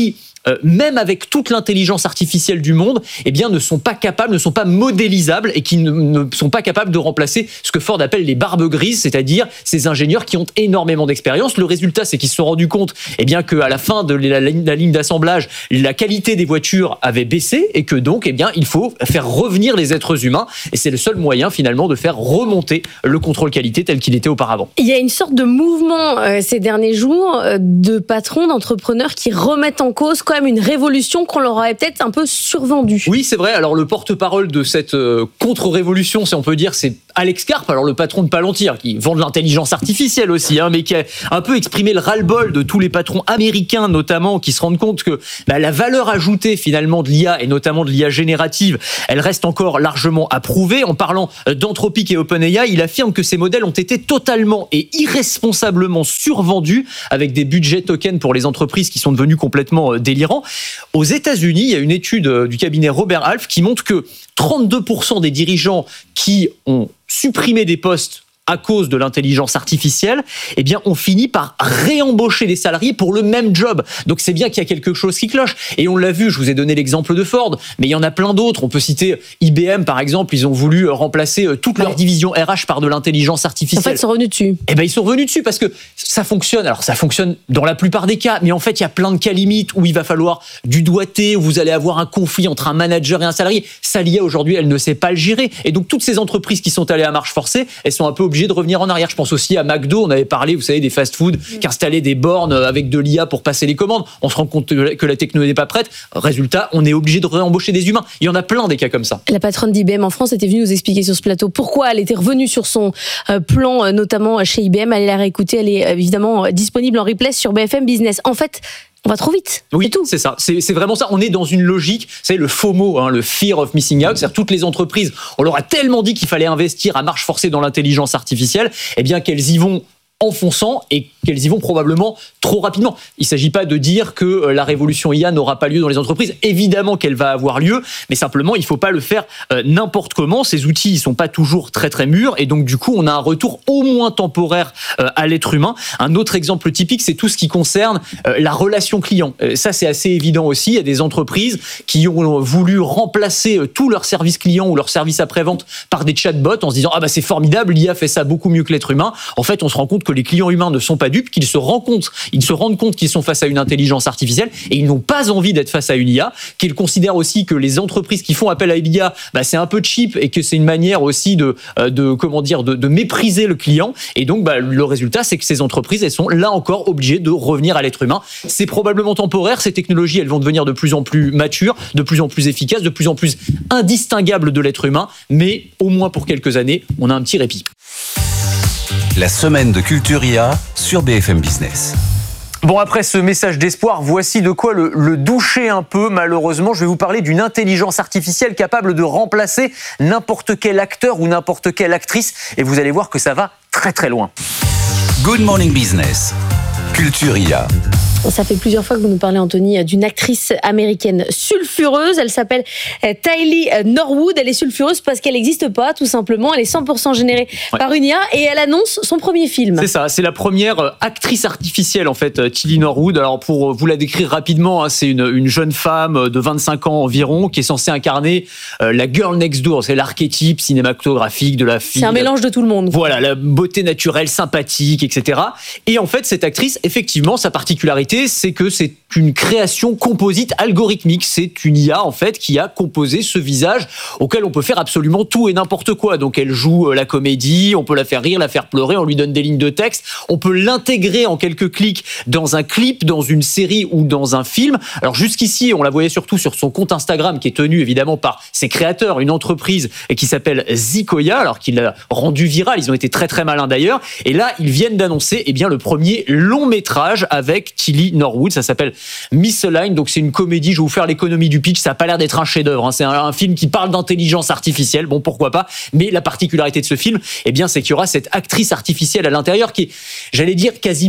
euh, même avec toute l'intelligence artificielle du monde, eh bien, ne sont pas capables, ne sont pas modélisables et qui ne, ne sont pas capables de remplacer ce que Ford appelle les barbes grises, c'est-à-dire ces ingénieurs qui ont énormément d'expérience. Le résultat, c'est qu'ils se sont rendus compte, eh bien, qu'à la fin de la, la, la ligne d'assemblage, la qualité des voitures avait baissé et que donc, eh bien, il faut faire revenir les êtres humains et c'est le seul moyen finalement de faire remonter le contrôle qualité tel qu'il était auparavant. Il y a une sorte de mouvement euh, ces derniers jours euh, de patrons, d'entrepreneurs qui remettent en cause quand même une révolution qu'on leur avait peut-être un peu survendue. Oui, c'est vrai. Alors le porte-parole de cette euh, contre-révolution, si on peut dire, c'est Alex Karp, alors le patron de Palantir, qui vend de l'intelligence artificielle aussi, hein, mais qui a un peu exprimé le ras-le-bol de tous les patrons américains notamment, qui se rendent compte que bah, la valeur ajoutée finalement de l'I A, et notamment de l'I A générative, elle reste encore largement à prouver. En parlant d'Anthropic et OpenAI, il affirme que ces modèles ont été totalement et irresponsablement survendus, avec des budgets tokens pour les entreprises qui sont devenus complètement délirants. Aux États-Unis, il y a une étude du cabinet Robert Half qui montre que trente-deux pour cent des dirigeants qui ont supprimé des postes à cause de l'intelligence artificielle, eh bien, on finit par réembaucher des salariés pour le même job. Donc, c'est bien qu'il y a quelque chose qui cloche. Et on l'a vu, je vous ai donné l'exemple de Ford, mais il y en a plein d'autres. On peut citer I B M, par exemple. Ils ont voulu remplacer toute leur division R H par de l'intelligence artificielle. En fait, ils sont revenus dessus. Eh ben, ils sont revenus dessus parce que ça fonctionne. Alors, ça fonctionne dans la plupart des cas, mais en fait, il y a plein de cas limites où il va falloir du doigté, où vous allez avoir un conflit entre un manager et un salarié. Ça, l'I A, aujourd'hui, elle ne sait pas le gérer. Et donc, toutes ces entreprises qui sont allées à marche forcée, elles sont un peu obligées de revenir en arrière. Je pense aussi à McDo, on avait parlé, vous savez, des fast-food qui installaient des bornes avec de l'I A pour passer les commandes. On se rend compte que la technologie n'est pas prête. Résultat, on est obligé de réembaucher des humains. Il y en a plein des cas comme ça. La patronne d'I B M en France était venue nous expliquer sur ce plateau pourquoi elle était revenue sur son plan, notamment chez I B M. Allez la réécouter, elle est évidemment disponible en replay sur B F M Business. En fait, on va trop vite. Oui, c'est tout. C'est ça. C'est, c'est vraiment ça. On est dans une logique, c'est le FOMO, hein, le fear of missing out. C'est-à-dire toutes les entreprises, on leur a tellement dit qu'il fallait investir à marche forcée dans l'intelligence artificielle, eh bien qu'elles y vont en fonçant et qu'elles y vont probablement trop rapidement. Il ne s'agit pas de dire que la révolution I A n'aura pas lieu dans les entreprises. Évidemment qu'elle va avoir lieu, mais simplement, il ne faut pas le faire euh, n'importe comment. Ces outils, ils ne sont pas toujours très très mûrs et donc du coup, on a un retour au moins temporaire euh, à l'être humain. Un autre exemple typique, c'est tout ce qui concerne euh, la relation client. Euh, ça, c'est assez évident aussi. Il y a des entreprises qui ont voulu remplacer euh, tous leurs services clients ou leurs services après-vente par des chatbots en se disant « Ah bah c'est formidable, l'I A fait ça beaucoup mieux que l'être humain ». En fait, on se rend compte que les clients humains ne sont pas dupes, qu'ils se rendent compte, ils se rendent compte qu'ils sont face à une intelligence artificielle et ils n'ont pas envie d'être face à une I A, qu'ils considèrent aussi que les entreprises qui font appel à l'I A, bah, c'est un peu cheap et que c'est une manière aussi de, de comment dire, de, de mépriser le client. Et donc, bah, le résultat, c'est que ces entreprises, elles sont là encore obligées de revenir à l'être humain. C'est probablement temporaire. Ces technologies, elles vont devenir de plus en plus matures, de plus en plus efficaces, de plus en plus indistinguables de l'être humain. Mais au moins pour quelques années, on a un petit répit. La semaine de Culturia sur B F M Business. Bon, après ce message d'espoir, voici de quoi le, le doucher un peu, malheureusement. Je vais vous parler d'une intelligence artificielle capable de remplacer n'importe quel acteur ou n'importe quelle actrice. Et vous allez voir que ça va très très loin. Good Morning Business, Culturia. Ça fait plusieurs fois que vous nous parlez, Anthony, d'une actrice américaine sulfureuse. Elle s'appelle Tylee Norwood. Elle est sulfureuse parce qu'elle n'existe pas, tout simplement. Elle est cent pour cent générée ouais. par une I A et elle annonce son premier film. C'est ça, c'est la première actrice artificielle, en fait, Tylee Norwood. Alors, pour vous la décrire rapidement, c'est une, une jeune femme de vingt-cinq ans environ qui est censée incarner la girl next door. C'est l'archétype cinématographique de la fille. C'est un mélange de tout le monde. Voilà, la beauté naturelle, sympathique, et cetera. Et en fait, cette actrice, effectivement, sa particularité, c'est que c'est une création composite algorithmique. C'est une I A, en fait, qui a composé ce visage auquel on peut faire absolument tout et n'importe quoi. Donc, elle joue la comédie, on peut la faire rire, la faire pleurer, on lui donne des lignes de texte, on peut l'intégrer en quelques clics dans un clip, dans une série ou dans un film. Alors, jusqu'ici, on la voyait surtout sur son compte Instagram, qui est tenu, évidemment, par ses créateurs, une entreprise qui s'appelle Zikoya, alors qu'il l'a rendu viral. Ils ont été très, très malins, d'ailleurs. Et là, ils viennent d'annoncer, eh bien, le premier long métrage avec Tylee Norwood. Ça s'appelle Misaligned. Donc c'est une comédie. Je vais vous faire l'économie du pitch. Ça n'a pas l'air d'être un chef-d'œuvre. Hein. C'est un, un film qui parle d'intelligence artificielle. Bon, pourquoi pas. Mais la particularité de ce film, eh bien, c'est qu'il y aura cette actrice artificielle à l'intérieur qui est, j'allais dire, quasiment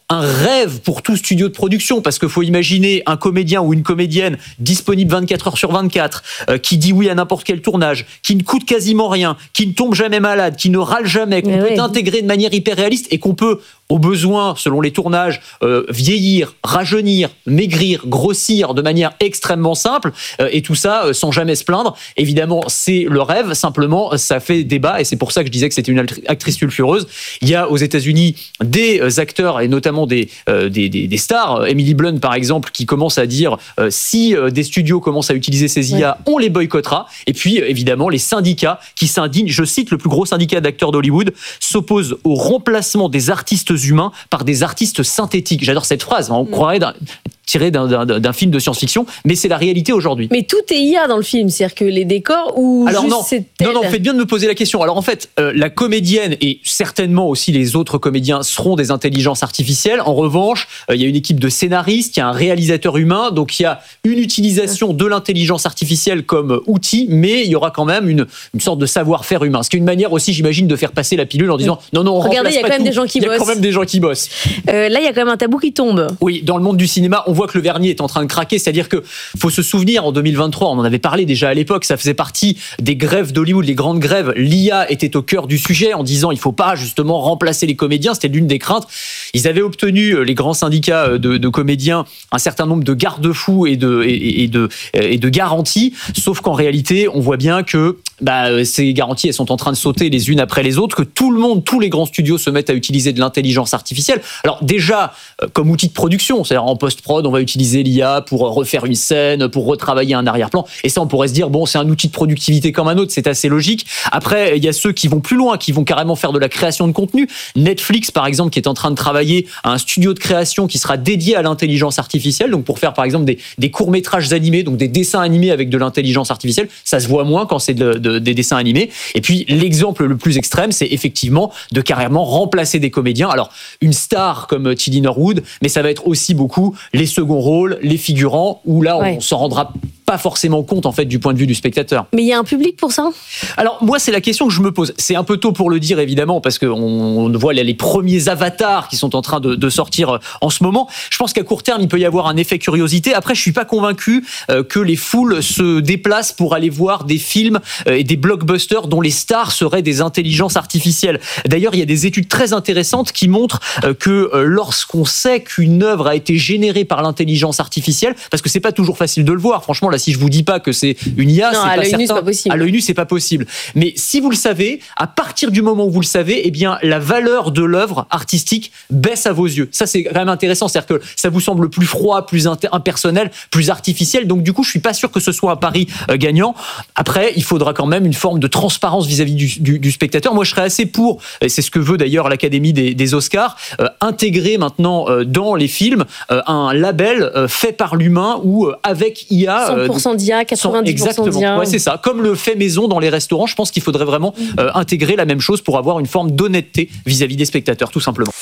un rêve pour tout studio de production, parce qu'il faut imaginer un comédien ou une comédienne disponible vingt-quatre heures sur vingt-quatre, euh, qui dit oui à n'importe quel tournage, qui ne coûte quasiment rien, qui ne tombe jamais malade, qui ne râle jamais, qu'on peut oui. intégrer de manière hyper réaliste et qu'on peut, au besoin, selon les tournages, euh, vieillir, rajeunir, maigrir, grossir de manière extrêmement simple, euh, et tout ça euh, sans jamais se plaindre. Évidemment, c'est le rêve, simplement, ça fait débat, et c'est pour ça que je disais que c'était une actrice sulfureuse. Il y a aux États-Unis des acteurs, et notamment des, euh, des, des, des stars, Emily Blunt par exemple, qui commence à dire euh, si euh, des studios commencent à utiliser ces I A, ouais. on les boycottera. Et puis, évidemment, les syndicats qui s'indignent, je cite le plus gros syndicat d'acteurs d'Hollywood, s'opposent au remplacement des artistes humains par des artistes synthétiques. J'adore cette phrase, on croirait d'un, tiré d'un, d'un, d'un film de science-fiction, mais c'est la réalité aujourd'hui. Mais tout est I A dans le film, c'est-à-dire que les décors ou Alors juste non, c'est non, non, faites bien de me poser la question. Alors en fait, euh, la comédienne et certainement aussi les autres comédiens seront des intelligences artificielles. En revanche, euh, il y a une équipe de scénaristes, il y a un réalisateur humain, donc il y a une utilisation de l'intelligence artificielle comme outil, mais il y aura quand même une, une sorte de savoir-faire humain. Ce qui est une manière aussi, j'imagine, de faire passer la pilule en disant non, non, on regardez, il y a quand même des gens qui bossent. Il y a quand même des gens qui bossent. Euh, là, il y a quand même un tabou qui tombe. Oui, dans le monde du cinéma, on voit que le vernis est en train de craquer, c'est-à-dire que faut se souvenir, en deux mille vingt-trois, on en avait parlé déjà à l'époque, ça faisait partie des grèves d'Hollywood, les grandes grèves. L'I A était au cœur du sujet en disant il faut pas justement remplacer les comédiens, c'était l'une des craintes. Ils avaient obtenu, les grands syndicats de, de comédiens, un certain nombre de garde-fous et de, et, et de, et de garanties, sauf qu'en réalité, on voit bien que bah, ces garanties, elles sont en train de sauter les unes après les autres, que tout le monde, tous les grands studios se mettent à utiliser de l'intelligence artificielle. Alors déjà, comme outil de production, c'est-à-dire en post-prod, on va utiliser l'I A pour refaire une scène, pour retravailler un arrière-plan, et ça on pourrait se dire, bon, c'est un outil de productivité comme un autre, c'est assez logique. Après, il y a ceux qui vont plus loin, qui vont carrément faire de la création de contenu. Netflix, par exemple, qui est en train de travailler à un studio de création qui sera dédié à l'intelligence artificielle, donc pour faire, par exemple, des, des courts-métrages animés, donc des dessins animés avec de l'intelligence artificielle. Ça se voit moins quand c'est de, de, des dessins animés. Et puis, l'exemple le plus extrême, c'est effectivement de carrément remplacer des comédiens. Alors, une star comme Tilly Norwood, mais ça va être aussi beaucoup les seconds rôles, les figurants, où là, on ouais. s'en rendra pas forcément compte, en fait, du point de vue du spectateur. Mais il y a un public pour ça ? Alors, moi, c'est la question que je me pose. C'est un peu tôt pour le dire, évidemment, parce qu'on on voit les premiers avatars qui sont en train de, de sortir en ce moment. Je pense qu'à court terme, il peut y avoir un effet curiosité. Après, je suis pas convaincu euh, que les foules se déplacent pour aller voir des films euh, et des blockbusters dont les stars seraient des intelligences artificielles. D'ailleurs, il y a des études très intéressantes qui montrent euh, que euh, lorsqu'on sait qu'une œuvre a été générée par l'intelligence artificielle, parce que c'est pas toujours facile de le voir, franchement, là, si je vous dis pas que c'est une I A, non, c'est à pas l'œil certain. Nu, c'est pas possible. À l'œil nu, c'est pas possible. Mais si vous le savez, à partir du moment où vous le savez, eh bien, la valeur de l'œuvre artistique baisse à vos yeux. Ça, c'est quand même intéressant. C'est-à-dire que ça vous semble plus froid, plus impersonnel, plus artificiel. Donc, du coup, je suis pas sûr que ce soit un pari euh, gagnant. Après, il faudra quand même une forme de transparence vis-à-vis du, du, du spectateur. Moi, je serais assez pour, et c'est ce que veut d'ailleurs l'Académie des, des Oscars, euh, intégrer maintenant euh, dans les films euh, un label euh, fait par l'humain ou euh, avec I A. cent pour cent d'I A, quatre-vingt-dix pour cent d'I A. Ouais, c'est ça. Comme le fait maison dans les restaurants, je pense qu'il faudrait vraiment euh, intégrer la même chose pour avoir une forme d'honnêteté vis-à-vis des spectateurs, tout simplement.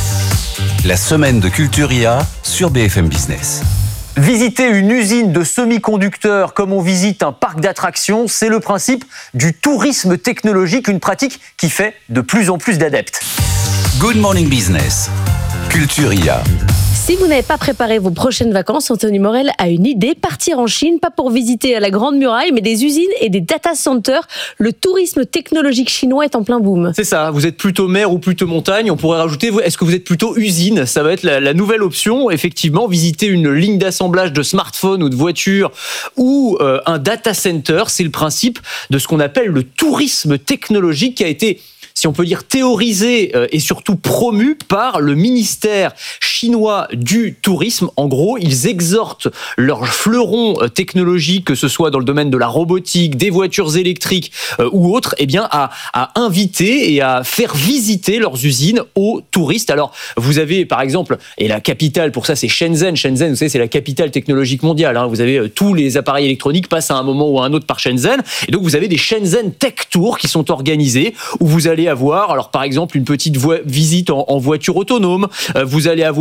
La semaine de Culture I A sur B F M Business. Visiter une usine de semi-conducteurs comme on visite un parc d'attractions, c'est le principe du tourisme technologique, une pratique qui fait de plus en plus d'adeptes. Good Morning Business, Culture I A. Si vous n'avez pas préparé vos prochaines vacances, Anthony Morel a une idée, partir en Chine, pas pour visiter la Grande Muraille, mais des usines et des data centers. Le tourisme technologique chinois est en plein boom. C'est ça, vous êtes plutôt mer ou plutôt montagne, on pourrait rajouter, est-ce que vous êtes plutôt usine ? Ça va être la, la nouvelle option, effectivement, visiter une ligne d'assemblage de smartphones ou de voitures ou euh, un data center, c'est le principe de ce qu'on appelle le tourisme technologique qui a été, si on peut dire, théorisé et surtout promu par le ministère chinois du tourisme. En gros, ils exhortent leurs fleurons technologiques, que ce soit dans le domaine de la robotique, des voitures électriques euh, ou autres, eh bien, à, à inviter et à faire visiter leurs usines aux touristes. Alors, vous avez, par exemple, et la capitale, pour ça, c'est Shenzhen. Shenzhen, vous savez, c'est la capitale technologique mondiale. Hein. Vous avez euh, tous les appareils électroniques passent à un moment ou à un autre par Shenzhen. Et donc, vous avez des Shenzhen Tech Tours qui sont organisés, où vous allez avoir, alors par exemple, une petite vo- visite en, en voiture autonome. Euh, vous allez avoir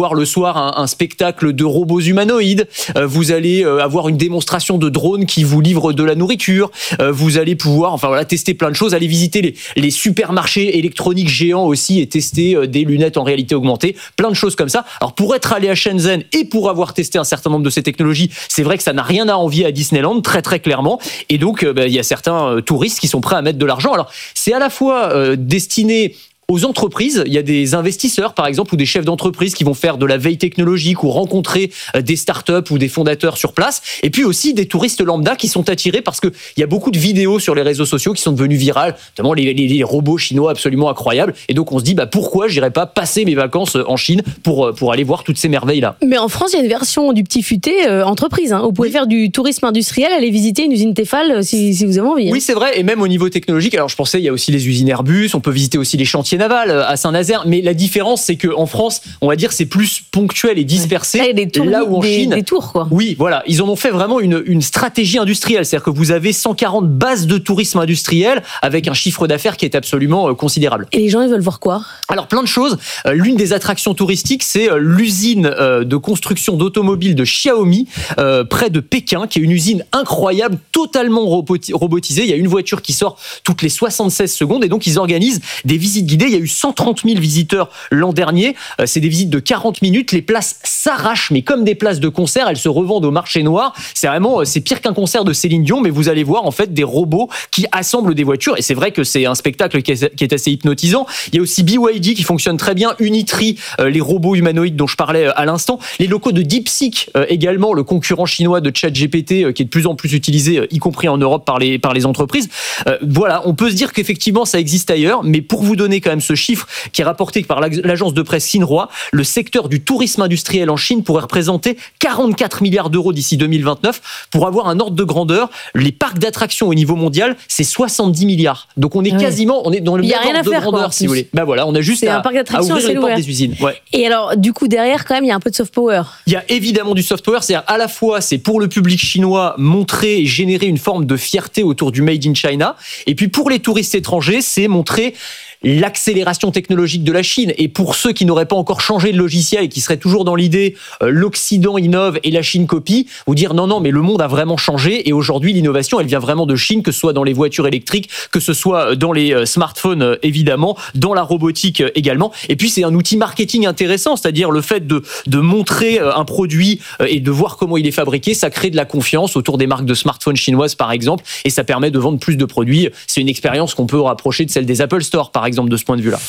voir le soir un, un spectacle de robots humanoïdes. Euh, vous allez euh, avoir une démonstration de drones qui vous livrent de la nourriture. Euh, vous allez pouvoir, enfin voilà, tester plein de choses. Aller visiter les, les supermarchés électroniques géants aussi et tester euh, des lunettes en réalité augmentée. Plein de choses comme ça. Alors pour être allé à Shenzhen et pour avoir testé un certain nombre de ces technologies, c'est vrai que ça n'a rien à envier à Disneyland, très très clairement. Et donc euh, bah, il y a certains euh, touristes qui sont prêts à mettre de l'argent. Alors c'est à la fois euh, destiné aux entreprises. Il y a des investisseurs, par exemple, ou des chefs d'entreprise qui vont faire de la veille technologique ou rencontrer des startups ou des fondateurs sur place. Et puis aussi des touristes lambda qui sont attirés parce que il y a beaucoup de vidéos sur les réseaux sociaux qui sont devenues virales, notamment les, les, les robots chinois absolument incroyables. Et donc on se dit, bah pourquoi j'irais pas passer mes vacances en Chine pour pour aller voir toutes ces merveilles là. Mais en France, il y a une version du petit futé euh, entreprise. Hein. Vous pouvez oui. faire du tourisme industriel, aller visiter une usine Tefal si, si vous avez envie. Hein. Oui, c'est vrai. Et même au niveau technologique. Alors je pensais, il y a aussi les usines Airbus. On peut visiter aussi les chantiers navals à Saint-Nazaire, mais la différence c'est que en France, on va dire c'est plus ponctuel et dispersé. Ouais. Des tours, là où en des, Chine, des tours quoi. Oui, voilà, ils en ont fait vraiment une une stratégie industrielle, c'est-à-dire que vous avez cent quarante bases de tourisme industriel avec un chiffre d'affaires qui est absolument euh, considérable. Et les gens ils veulent voir quoi? Alors plein de choses. Euh, l'une des attractions touristiques, c'est euh, l'usine euh, de construction d'automobiles de Xiaomi euh, près de Pékin, qui est une usine incroyable, totalement roboti- robotisée. Il y a une voiture qui sort toutes les soixante-seize secondes et donc ils organisent des visites guidées. Il y a eu cent trente mille visiteurs l'an dernier. Euh, c'est des visites de quarante minutes. Les places s'arrachent, mais comme des places de concert, elles se revendent au marché noir. C'est vraiment, c'est pire qu'un concert de Céline Dion, mais vous allez voir en fait des robots qui assemblent des voitures. Et c'est vrai que c'est un spectacle qui est, qui est assez hypnotisant. Il y a aussi B Y D qui fonctionne très bien, Unitree, euh, les robots humanoïdes dont je parlais à l'instant. Les locaux de DeepSeek euh, également, le concurrent chinois de ChatGPT euh, qui est de plus en plus utilisé, euh, y compris en Europe par les par les entreprises. Euh, voilà, on peut se dire qu'effectivement ça existe ailleurs, mais pour vous donner quand même ce chiffre qui est rapporté par l'agence de presse Xinhua, le secteur du tourisme industriel en Chine pourrait représenter quarante-quatre milliards d'euros d'ici deux mille vingt-neuf. Pour avoir un ordre de grandeur, les parcs d'attractions au niveau mondial, c'est soixante-dix milliards. Donc on est ouais. quasiment, on est dans le même ordre de grandeur, quoi, si vous voulez. Ben voilà, on a juste à, à ouvrir les portes des usines. Ouais. Et alors, du coup, derrière, quand même, il y a un peu de soft power. Il y a évidemment du soft power, c'est-à-dire à la fois, c'est pour le public chinois montrer et générer une forme de fierté autour du Made in China, et puis pour les touristes étrangers, c'est montrer l'accélération technologique de la Chine. Et pour ceux qui n'auraient pas encore changé de logiciel et qui seraient toujours dans l'idée euh, l'Occident innove et la Chine copie, vous dire non, non, mais le monde a vraiment changé et aujourd'hui l'innovation elle vient vraiment de Chine, que ce soit dans les voitures électriques, que ce soit dans les euh, smartphones euh, évidemment, dans la robotique euh, également. Et puis c'est un outil marketing intéressant, c'est-à-dire le fait de, de montrer euh, un produit euh, et de voir comment il est fabriqué, ça crée de la confiance autour des marques de smartphones chinoises par exemple, et ça permet de vendre plus de produits. C'est une expérience qu'on peut rapprocher de celle des Apple Store par exemple. Exemple de ce point de vue-là.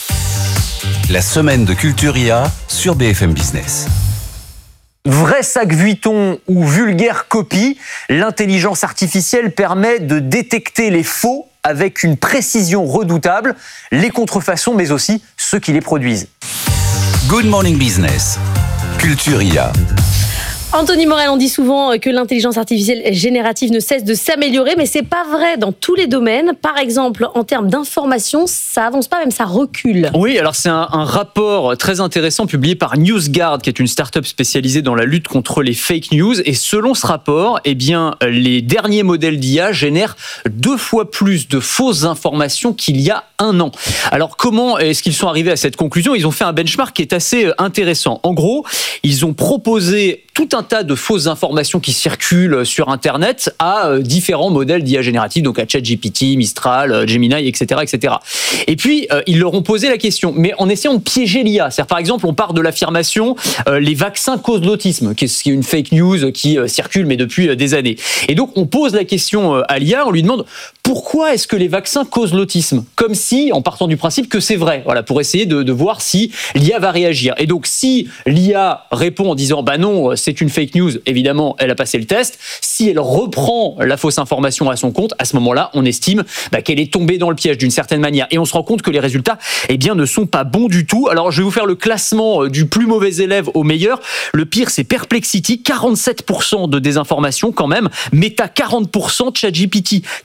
La semaine de Culturia sur B F M Business. Vrai sac Vuitton ou vulgaire copie, l'intelligence artificielle permet de détecter les faux avec une précision redoutable, les contrefaçons mais aussi ceux qui les produisent. Good Morning Business, Culturia. Anthony Morel, on dit souvent que l'intelligence artificielle générative ne cesse de s'améliorer, mais c'est pas vrai dans tous les domaines. Par exemple, en termes d'information, ça avance pas, même ça recule. Oui, alors c'est un, un rapport très intéressant publié par NewsGuard, qui est une start-up spécialisée dans la lutte contre les fake news. Et selon ce rapport, eh bien, les derniers modèles d'I A génèrent deux fois plus de fausses informations qu'il y a un an. Alors comment est-ce qu'ils sont arrivés à cette conclusion ? Ils ont fait un benchmark qui est assez intéressant. En gros, ils ont proposé tout un tas de fausses informations qui circulent sur Internet à euh, différents modèles d'I A générative, donc à ChatGPT, Mistral, euh, Gemini, et cetera, et cetera. Et puis, euh, ils leur ont posé la question, mais en essayant de piéger l'I A. C'est-à-dire, par exemple, on part de l'affirmation euh, les vaccins causent l'autisme, qui est une fake news qui euh, circule, mais depuis euh, des années. Et donc, on pose la question euh, à l'I A, on lui demande pourquoi est-ce que les vaccins causent l'autisme ? Comme si, en partant du principe que c'est vrai, voilà, pour essayer de, de voir si l'I A va réagir. Et donc, si l'I A répond en disant, bah non, c'est une fake news, évidemment, elle a passé le test. Si elle reprend la fausse information à son compte, à ce moment-là, on estime bah, qu'elle est tombée dans le piège d'une certaine manière. Et on se rend compte que les résultats, eh bien, ne sont pas bons du tout. Alors, je vais vous faire le classement du plus mauvais élève au meilleur. Le pire, c'est Perplexity, quarante-sept pour cent de désinformation quand même. Meta, quarante pour cent. ChatGPT, quarante.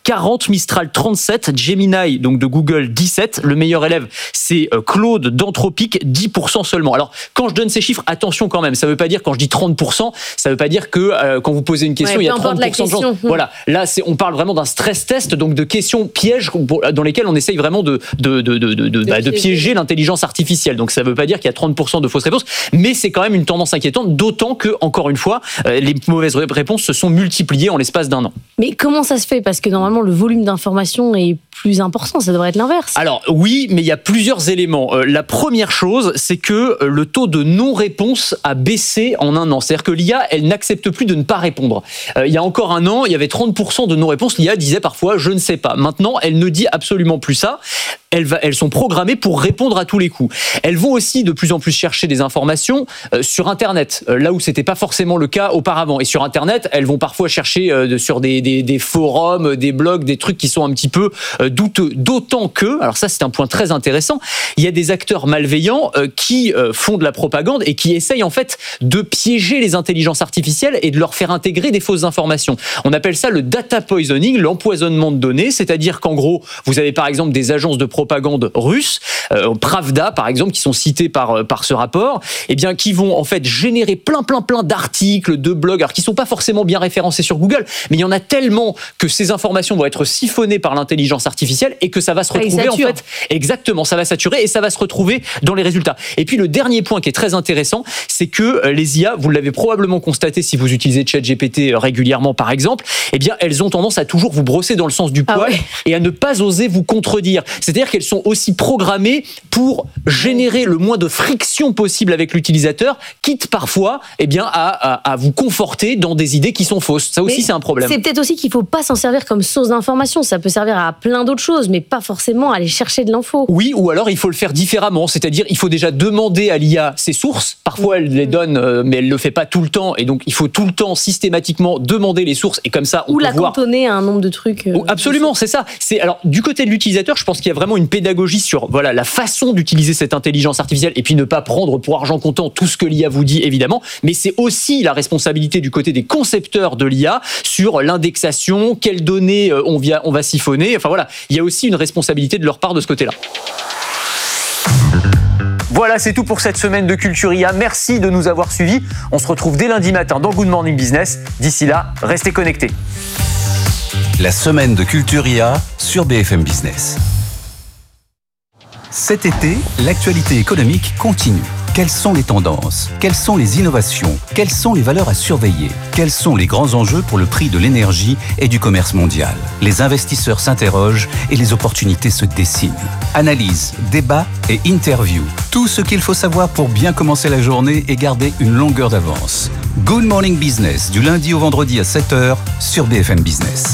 Mistral trente-sept, Gemini donc de Google dix-sept. Le meilleur élève, c'est Claude d'Anthropic, dix pour cent seulement. Alors, quand je donne ces chiffres, attention quand même. Ça veut pas dire, quand je dis trente pour cent, ça veut pas dire que euh, quand vous posez une question, ouais, il y a trente pour cent de chance. Voilà. Là, c'est, on parle vraiment d'un stress test, donc de questions pièges dans lesquelles on essaye vraiment de, de, de, de, de, de, bah, de piéger l'intelligence artificielle. Donc, ça veut pas dire qu'il y a trente pour cent de fausses réponses, mais c'est quand même une tendance inquiétante, d'autant que, encore une fois, euh, les mauvaises réponses se sont multipliées en l'espace d'un an. Mais comment ça se fait ? Parce que normalement, le volume d'informations est plus important, ça devrait être l'inverse. Alors oui, mais il y a plusieurs éléments. Euh, la première chose, c'est que le taux de non-réponse a baissé en un an. C'est-à-dire que l'I A, elle n'accepte plus de ne pas répondre. Euh, il y a encore un an, il y avait trente pour cent de non-réponse. L'I A disait parfois « je ne sais pas ». Maintenant, elle ne dit absolument plus ça. Elles, va, elles sont programmées pour répondre à tous les coups. Elles vont aussi de plus en plus chercher des informations euh, sur Internet, euh, là où c'était pas forcément le cas auparavant. Et sur Internet, elles vont parfois chercher euh, sur des, des, des forums, des blogs, des trucs qui sont un petit peu euh, douteux. D'autant que, alors ça c'est un point très intéressant, il y a des acteurs malveillants euh, qui euh, font de la propagande et qui essayent en fait de piéger les intelligences artificielles et de leur faire intégrer des fausses informations. On appelle ça le data poisoning, l'empoisonnement de données, c'est-à-dire qu'en gros, vous avez par exemple des agences de propagande russe, euh, Pravda par exemple, qui sont cités par par ce rapport, eh bien qui vont en fait générer plein plein plein d'articles, de blogs, alors qui sont pas forcément bien référencés sur Google, mais il y en a tellement que ces informations vont être siphonnées par l'intelligence artificielle et que ça va se retrouver en fait exactement, ça va saturer et ça va se retrouver dans les résultats. Et puis le dernier point qui est très intéressant, c'est que les I A, vous l'avez probablement constaté si vous utilisez ChatGPT régulièrement par exemple, eh bien elles ont tendance à toujours vous brosser dans le sens du poil ah ouais. et à ne pas oser vous contredire. C'est-à-dire qu'elles sont aussi programmées pour générer le moins de friction possible avec l'utilisateur, quitte parfois eh bien, à, à, à vous conforter dans des idées qui sont fausses. Ça aussi, mais c'est un problème. C'est peut-être aussi qu'il ne faut pas s'en servir comme source d'information. Ça peut servir à plein d'autres choses, mais pas forcément aller chercher de l'info. Oui, ou alors il faut le faire différemment. C'est-à-dire il faut déjà demander à l'I A ses sources. Parfois, elle les donne, mais elle ne le fait pas tout le temps. Et donc, il faut tout le temps, systématiquement, demander les sources. Et comme ça, on ou peut la voir... cantonner à un nombre de trucs. Euh, Absolument, c'est ça. C'est, alors, du côté de l'utilisateur, je pense qu'il y a vraiment une pédagogie sur voilà, la façon d'utiliser cette intelligence artificielle et puis ne pas prendre pour argent comptant tout ce que l'I A vous dit, évidemment. Mais c'est aussi la responsabilité du côté des concepteurs de l'I A sur l'indexation, quelles données on, via, on va siphonner. Enfin voilà, il y a aussi une responsabilité de leur part de ce côté-là. Voilà, c'est tout pour cette semaine de Culture I A. Merci de nous avoir suivis. On se retrouve dès lundi matin dans Good Morning Business. D'ici là, restez connectés. La semaine de Culture I A sur B F M Business. Cet été, l'actualité économique continue. Quelles sont les tendances ? Quelles sont les innovations ? Quelles sont les valeurs à surveiller ? Quels sont les grands enjeux pour le prix de l'énergie et du commerce mondial ? Les investisseurs s'interrogent et les opportunités se dessinent. Analyse, débat et interview. Tout ce qu'il faut savoir pour bien commencer la journée et garder une longueur d'avance. Good Morning Business, du lundi au vendredi à sept heures sur B F M Business.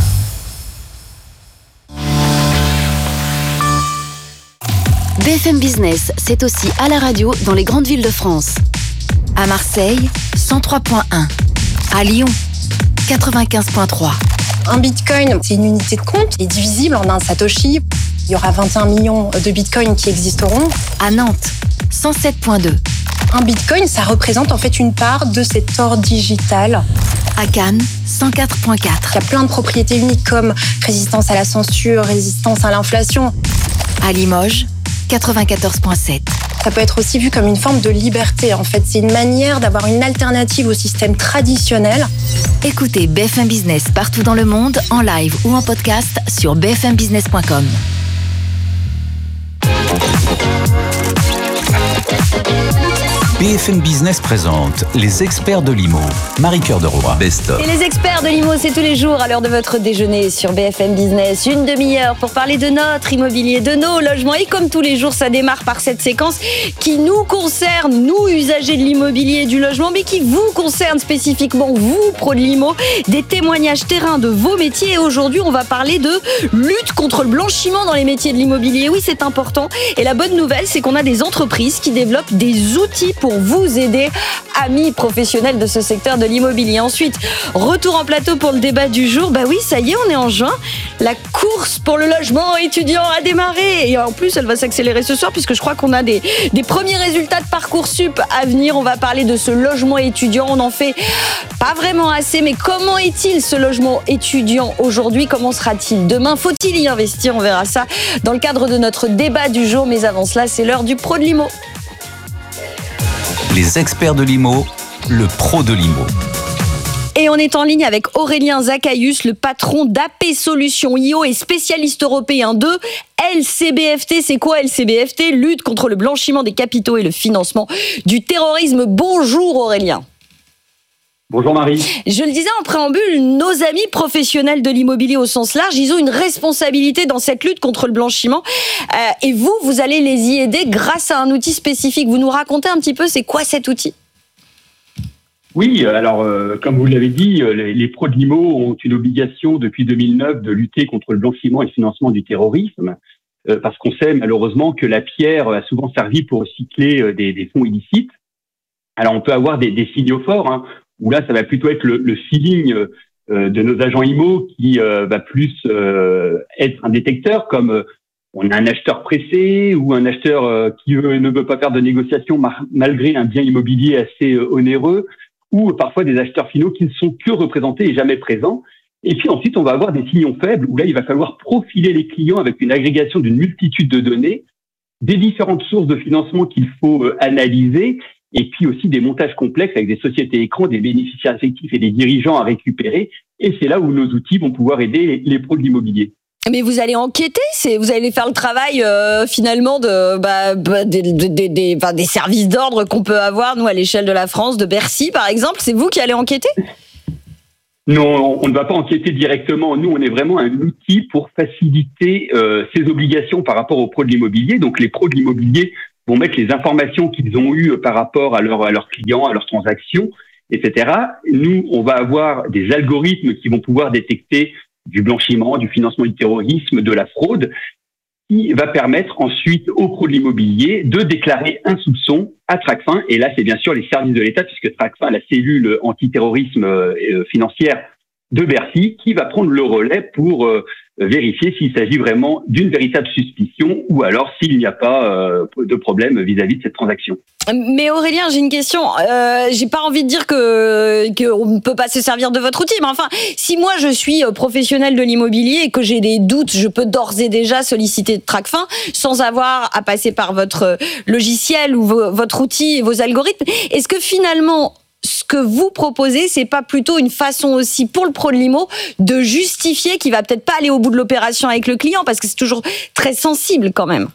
B F M Business, c'est aussi à la radio dans les grandes villes de France. À Marseille, cent trois virgule un. À Lyon, quatre-vingt-quinze virgule trois. Un bitcoin, c'est une unité de compte, il est divisible en un satoshi. Il y aura vingt et un millions de bitcoins qui existeront. À Nantes, cent sept virgule deux. Un bitcoin, ça représente en fait une part de cet or digital. À Cannes, cent quatre virgule quatre. Il y a plein de propriétés uniques comme résistance à la censure, résistance à l'inflation. À Limoges, quatre-vingt-quatorze virgule sept. Ça peut être aussi vu comme une forme de liberté. En fait, c'est une manière d'avoir une alternative au système traditionnel. Écoutez B F M Business partout dans le monde, en live ou en podcast sur b f m business point com. B F M Business présente les experts de l'I M O. Marie-Cœur de Roy, Best of. Et les experts de l'I M O, c'est tous les jours à l'heure de votre déjeuner sur B F M Business. Une demi-heure pour parler de notre immobilier, de nos logements. Et comme tous les jours, ça démarre par cette séquence qui nous concerne, nous, usagers de l'immobilier et du logement, mais qui vous concerne spécifiquement, vous, pros de l'I M O. Des témoignages terrain de vos métiers. Et aujourd'hui, on va parler de lutte contre le blanchiment dans les métiers de l'immobilier. Oui, c'est important. Et la bonne nouvelle, c'est qu'on a des entreprises qui développent des outils pour pour vous aider, amis professionnels de ce secteur de l'immobilier. Ensuite, retour en plateau pour le débat du jour. Bah oui, ça y est, on est en juin. La course pour le logement étudiant a démarré. Et en plus, elle va s'accélérer ce soir puisque je crois qu'on a des, des premiers résultats de Parcoursup à venir. On va parler de ce logement étudiant. On en fait pas vraiment assez, mais comment est-il ce logement étudiant aujourd'hui? Comment sera-t-il demain? Faut-il y investir? On verra ça dans le cadre de notre débat du jour. Mais avant cela, c'est l'heure du pro de l'I M O. Les experts de l'I M O, le pro de l'I M O. Et on est en ligne avec Aurélien Zaccaïus, le patron d'A P Solutions I O et spécialiste européen de L C B F T. C'est quoi L C B F T? Lutte contre le blanchiment des capitaux et le financement du terrorisme. Bonjour Aurélien. Bonjour Marie. Je le disais en préambule, nos amis professionnels de l'immobilier au sens large, ils ont une responsabilité dans cette lutte contre le blanchiment. Euh, et vous, vous allez les y aider grâce à un outil spécifique. Vous nous racontez un petit peu, c'est quoi cet outil? Oui, alors euh, comme vous l'avez dit, les, les pros de l'I M O ont une obligation depuis deux mille neuf de lutter contre le blanchiment et le financement du terrorisme, euh, parce qu'on sait malheureusement que la pierre a souvent servi pour recycler euh, des, des fonds illicites. Alors on peut avoir des, des signaux forts, hein, où là ça va plutôt être le, le feeling euh, de nos agents I M O qui euh, va plus euh, être un détecteur, comme euh, on a un acheteur pressé ou un acheteur euh, qui veut, ne veut pas faire de négociation mar- malgré un bien immobilier assez euh, onéreux, ou parfois des acheteurs finaux qui ne sont que représentés et jamais présents. Et puis ensuite, on va avoir des signaux faibles où là, il va falloir profiler les clients avec une agrégation d'une multitude de données, des différentes sources de financement qu'il faut analyser, et puis aussi des montages complexes avec des sociétés écrans, des bénéficiaires effectifs et des dirigeants à récupérer. Et c'est là où nos outils vont pouvoir aider les pros de l'immobilier. Mais vous allez enquêter, c'est vous allez faire le travail euh, finalement de bah, bah, des, des, des, enfin, des services d'ordre qu'on peut avoir nous à l'échelle de la France, de Bercy par exemple. C'est vous qui allez enquêter? Non, on ne va pas enquêter directement. Nous, on est vraiment un outil pour faciliter euh, ces obligations par rapport aux pros de l'immobilier. Donc, les pros de l'immobilier vont mettre les informations qu'ils ont eues par rapport à, leur, à leurs clients, à leurs transactions, et cetera. Nous, on va avoir des algorithmes qui vont pouvoir détecter du blanchiment, du financement du terrorisme, de la fraude, qui va permettre ensuite aux pros de l'immobilier de déclarer un soupçon à Tracfin. Et là, c'est bien sûr les services de l'État, puisque Tracfin, la cellule antiterrorisme financière de Bercy, qui va prendre le relais pour euh, vérifier s'il s'agit vraiment d'une véritable suspicion ou alors s'il n'y a pas euh, de problème vis-à-vis de cette transaction. Mais Aurélien, j'ai une question. Euh, j'ai pas envie de dire que qu'on ne peut pas se servir de votre outil, mais enfin, si moi je suis professionnel de l'immobilier et que j'ai des doutes, je peux d'ores et déjà solliciter Tracfin sans avoir à passer par votre logiciel ou vo- votre outil et vos algorithmes. Est-ce que finalement ce que vous proposez, c'est pas plutôt une façon aussi pour le pro de l'I M O de justifier qu'il va peut-être pas aller au bout de l'opération avec le client parce que c'est toujours très sensible quand même?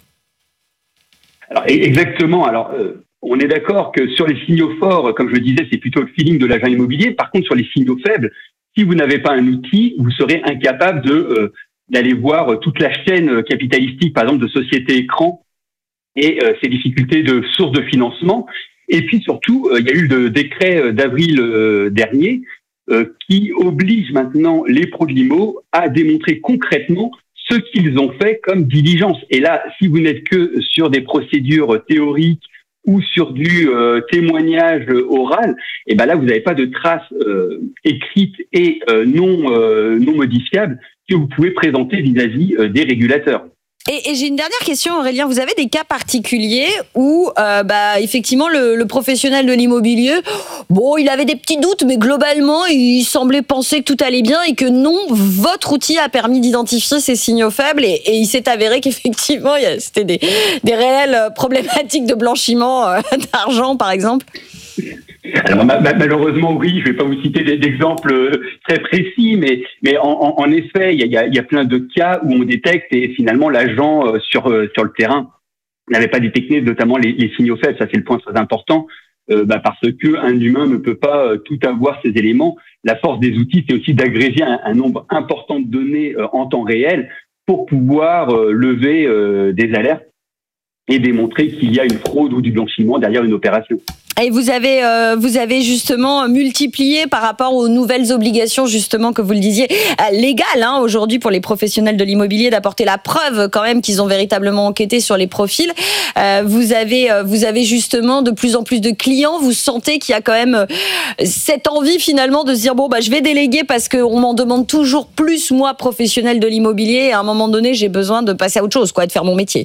Alors, exactement. Alors, euh, on est d'accord que sur les signaux forts, comme je le disais, c'est plutôt le feeling de l'agent immobilier. Par contre, sur les signaux faibles, si vous n'avez pas un outil, vous serez incapable de euh, d'aller voir toute la chaîne capitalistique, par exemple, de sociétés écrans et euh, ces difficultés de sources de financement. Et puis surtout, euh, il y a eu le décret d'avril euh, dernier euh, qui oblige maintenant les pros de l'I M O à démontrer concrètement ce qu'ils ont fait comme diligence. Et là, si vous n'êtes que sur des procédures théoriques ou sur du euh, témoignage oral, et ben là, vous n'avez pas de traces euh, écrites et euh, non euh, non modifiables que vous pouvez présenter vis-à-vis euh, des régulateurs. Et, et j'ai une dernière question, Aurélien. Vous avez des cas particuliers où, euh, bah, effectivement, le, le professionnel de l'immobilier, bon, il avait des petits doutes, mais globalement, il semblait penser que tout allait bien et que non, votre outil a permis d'identifier ces signaux faibles et, et il s'est avéré qu'effectivement, il y a, c'était des, des réelles problématiques de blanchiment euh, d'argent, par exemple. Alors ma- ma- malheureusement oui, je vais pas vous citer d'exemples très précis, mais mais en, en, en effet, il y a, il y a plein de cas où on détecte et finalement l'agent euh, sur euh, sur le terrain n'avait pas détecté notamment les, les signaux faibles. Ça c'est le point très important, euh, bah, parce que un humain ne peut pas euh, tout avoir ces éléments. La force des outils, c'est aussi d'agréger un, un nombre important de données euh, en temps réel pour pouvoir euh, lever euh, des alertes et démontrer qu'il y a une fraude ou du blanchiment derrière une opération. Et vous avez, euh, vous avez justement multiplié par rapport aux nouvelles obligations, justement, que vous le disiez, euh, légales, hein, aujourd'hui, pour les professionnels de l'immobilier, d'apporter la preuve quand même qu'ils ont véritablement enquêté sur les profils. Euh, vous avez, euh, vous avez justement de plus en plus de clients. Vous sentez qu'il y a quand même euh, cette envie finalement de se dire, bon, bah, je vais déléguer parce qu'on m'en demande toujours plus, moi, professionnel de l'immobilier, et à un moment donné, j'ai besoin de passer à autre chose, quoi, de faire mon métier.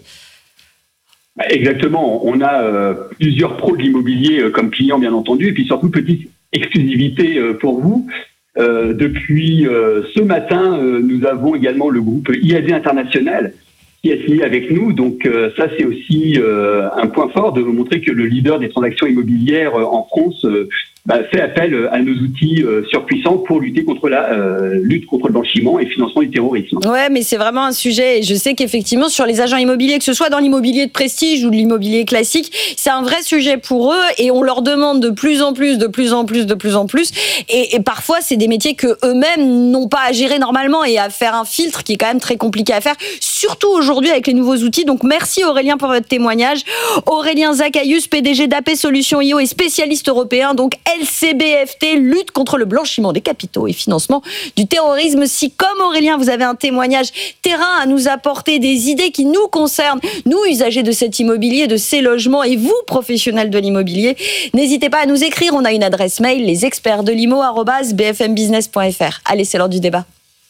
Exactement. On a euh, plusieurs pros de l'immobilier euh, comme clients, bien entendu, et puis surtout, petite exclusivité euh, pour vous. Euh, depuis euh, ce matin, euh, nous avons également le groupe I A D International qui a signé avec nous. Donc euh, ça, c'est aussi euh, un point fort de montrer que le leader des transactions immobilières euh, en France euh, bah, fait appel à nos outils euh, surpuissants pour lutter contre la euh, lutte contre le blanchiment et le financement du terrorisme. Ouais, mais c'est vraiment un sujet, et je sais qu'effectivement sur les agents immobiliers, que ce soit dans l'immobilier de prestige ou de l'immobilier classique, c'est un vrai sujet pour eux, et on leur demande de plus en plus, de plus en plus, de plus en plus, et, et parfois c'est des métiers que eux-mêmes n'ont pas à gérer normalement et à faire un filtre qui est quand même très compliqué à faire, surtout aujourd'hui avec les nouveaux outils. Donc merci Aurélien pour votre témoignage. Aurélien Zachaius, P D G d'A P Solutions I O et spécialiste européen, donc L C B F T, lutte contre le blanchiment des capitaux et financement du terrorisme. Si, comme Aurélien, vous avez un témoignage terrain à nous apporter, des idées qui nous concernent, nous, usagers de cet immobilier, de ces logements, et vous, professionnels de l'immobilier, n'hésitez pas à nous écrire. On a une adresse mail, les experts de l'I M O arobase b f m business point f r. Allez, c'est l'heure du débat.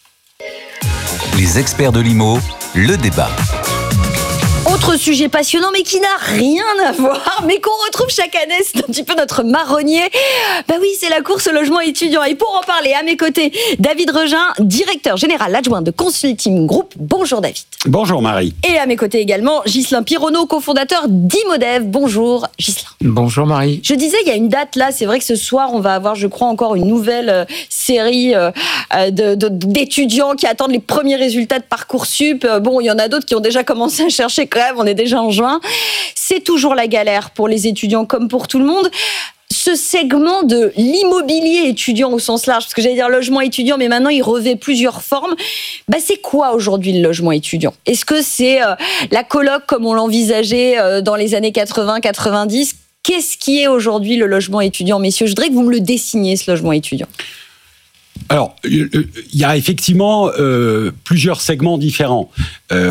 Les experts de l'I M O, le débat. Autre sujet passionnant, mais qui n'a rien à voir, mais qu'on retrouve chaque année, c'est un petit peu notre marronnier. Bah oui, c'est la course au logement étudiant. Et pour en parler, à mes côtés, David Regin, directeur général adjoint de Consulting Group. Bonjour David. Bonjour Marie. Et à mes côtés également, Ghislain Pironneau, cofondateur d'Imodev. Bonjour Ghislain. Bonjour Marie. Je disais, il y a une date là, c'est vrai que ce soir, on va avoir, je crois, encore une nouvelle euh, série euh, de, de, d'étudiants qui attendent les premiers résultats de Parcoursup. Euh, bon, il y en a d'autres qui ont déjà commencé à chercher quand même. On est déjà en juin. C'est toujours la galère pour les étudiants comme pour tout le monde. Ce segment de l'immobilier étudiant au sens large, parce que j'allais dire logement étudiant, mais maintenant il revêt plusieurs formes. Bah, c'est quoi aujourd'hui le logement étudiant ? Est-ce que c'est euh, la coloc comme on l'envisageait euh, dans les années quatre-vingts quatre-vingt-dix ? Qu'est-ce qui est aujourd'hui le logement étudiant, messieurs ? Je voudrais que vous me le dessiniez, ce logement étudiant. Alors, il y a effectivement euh, plusieurs segments différents. Euh,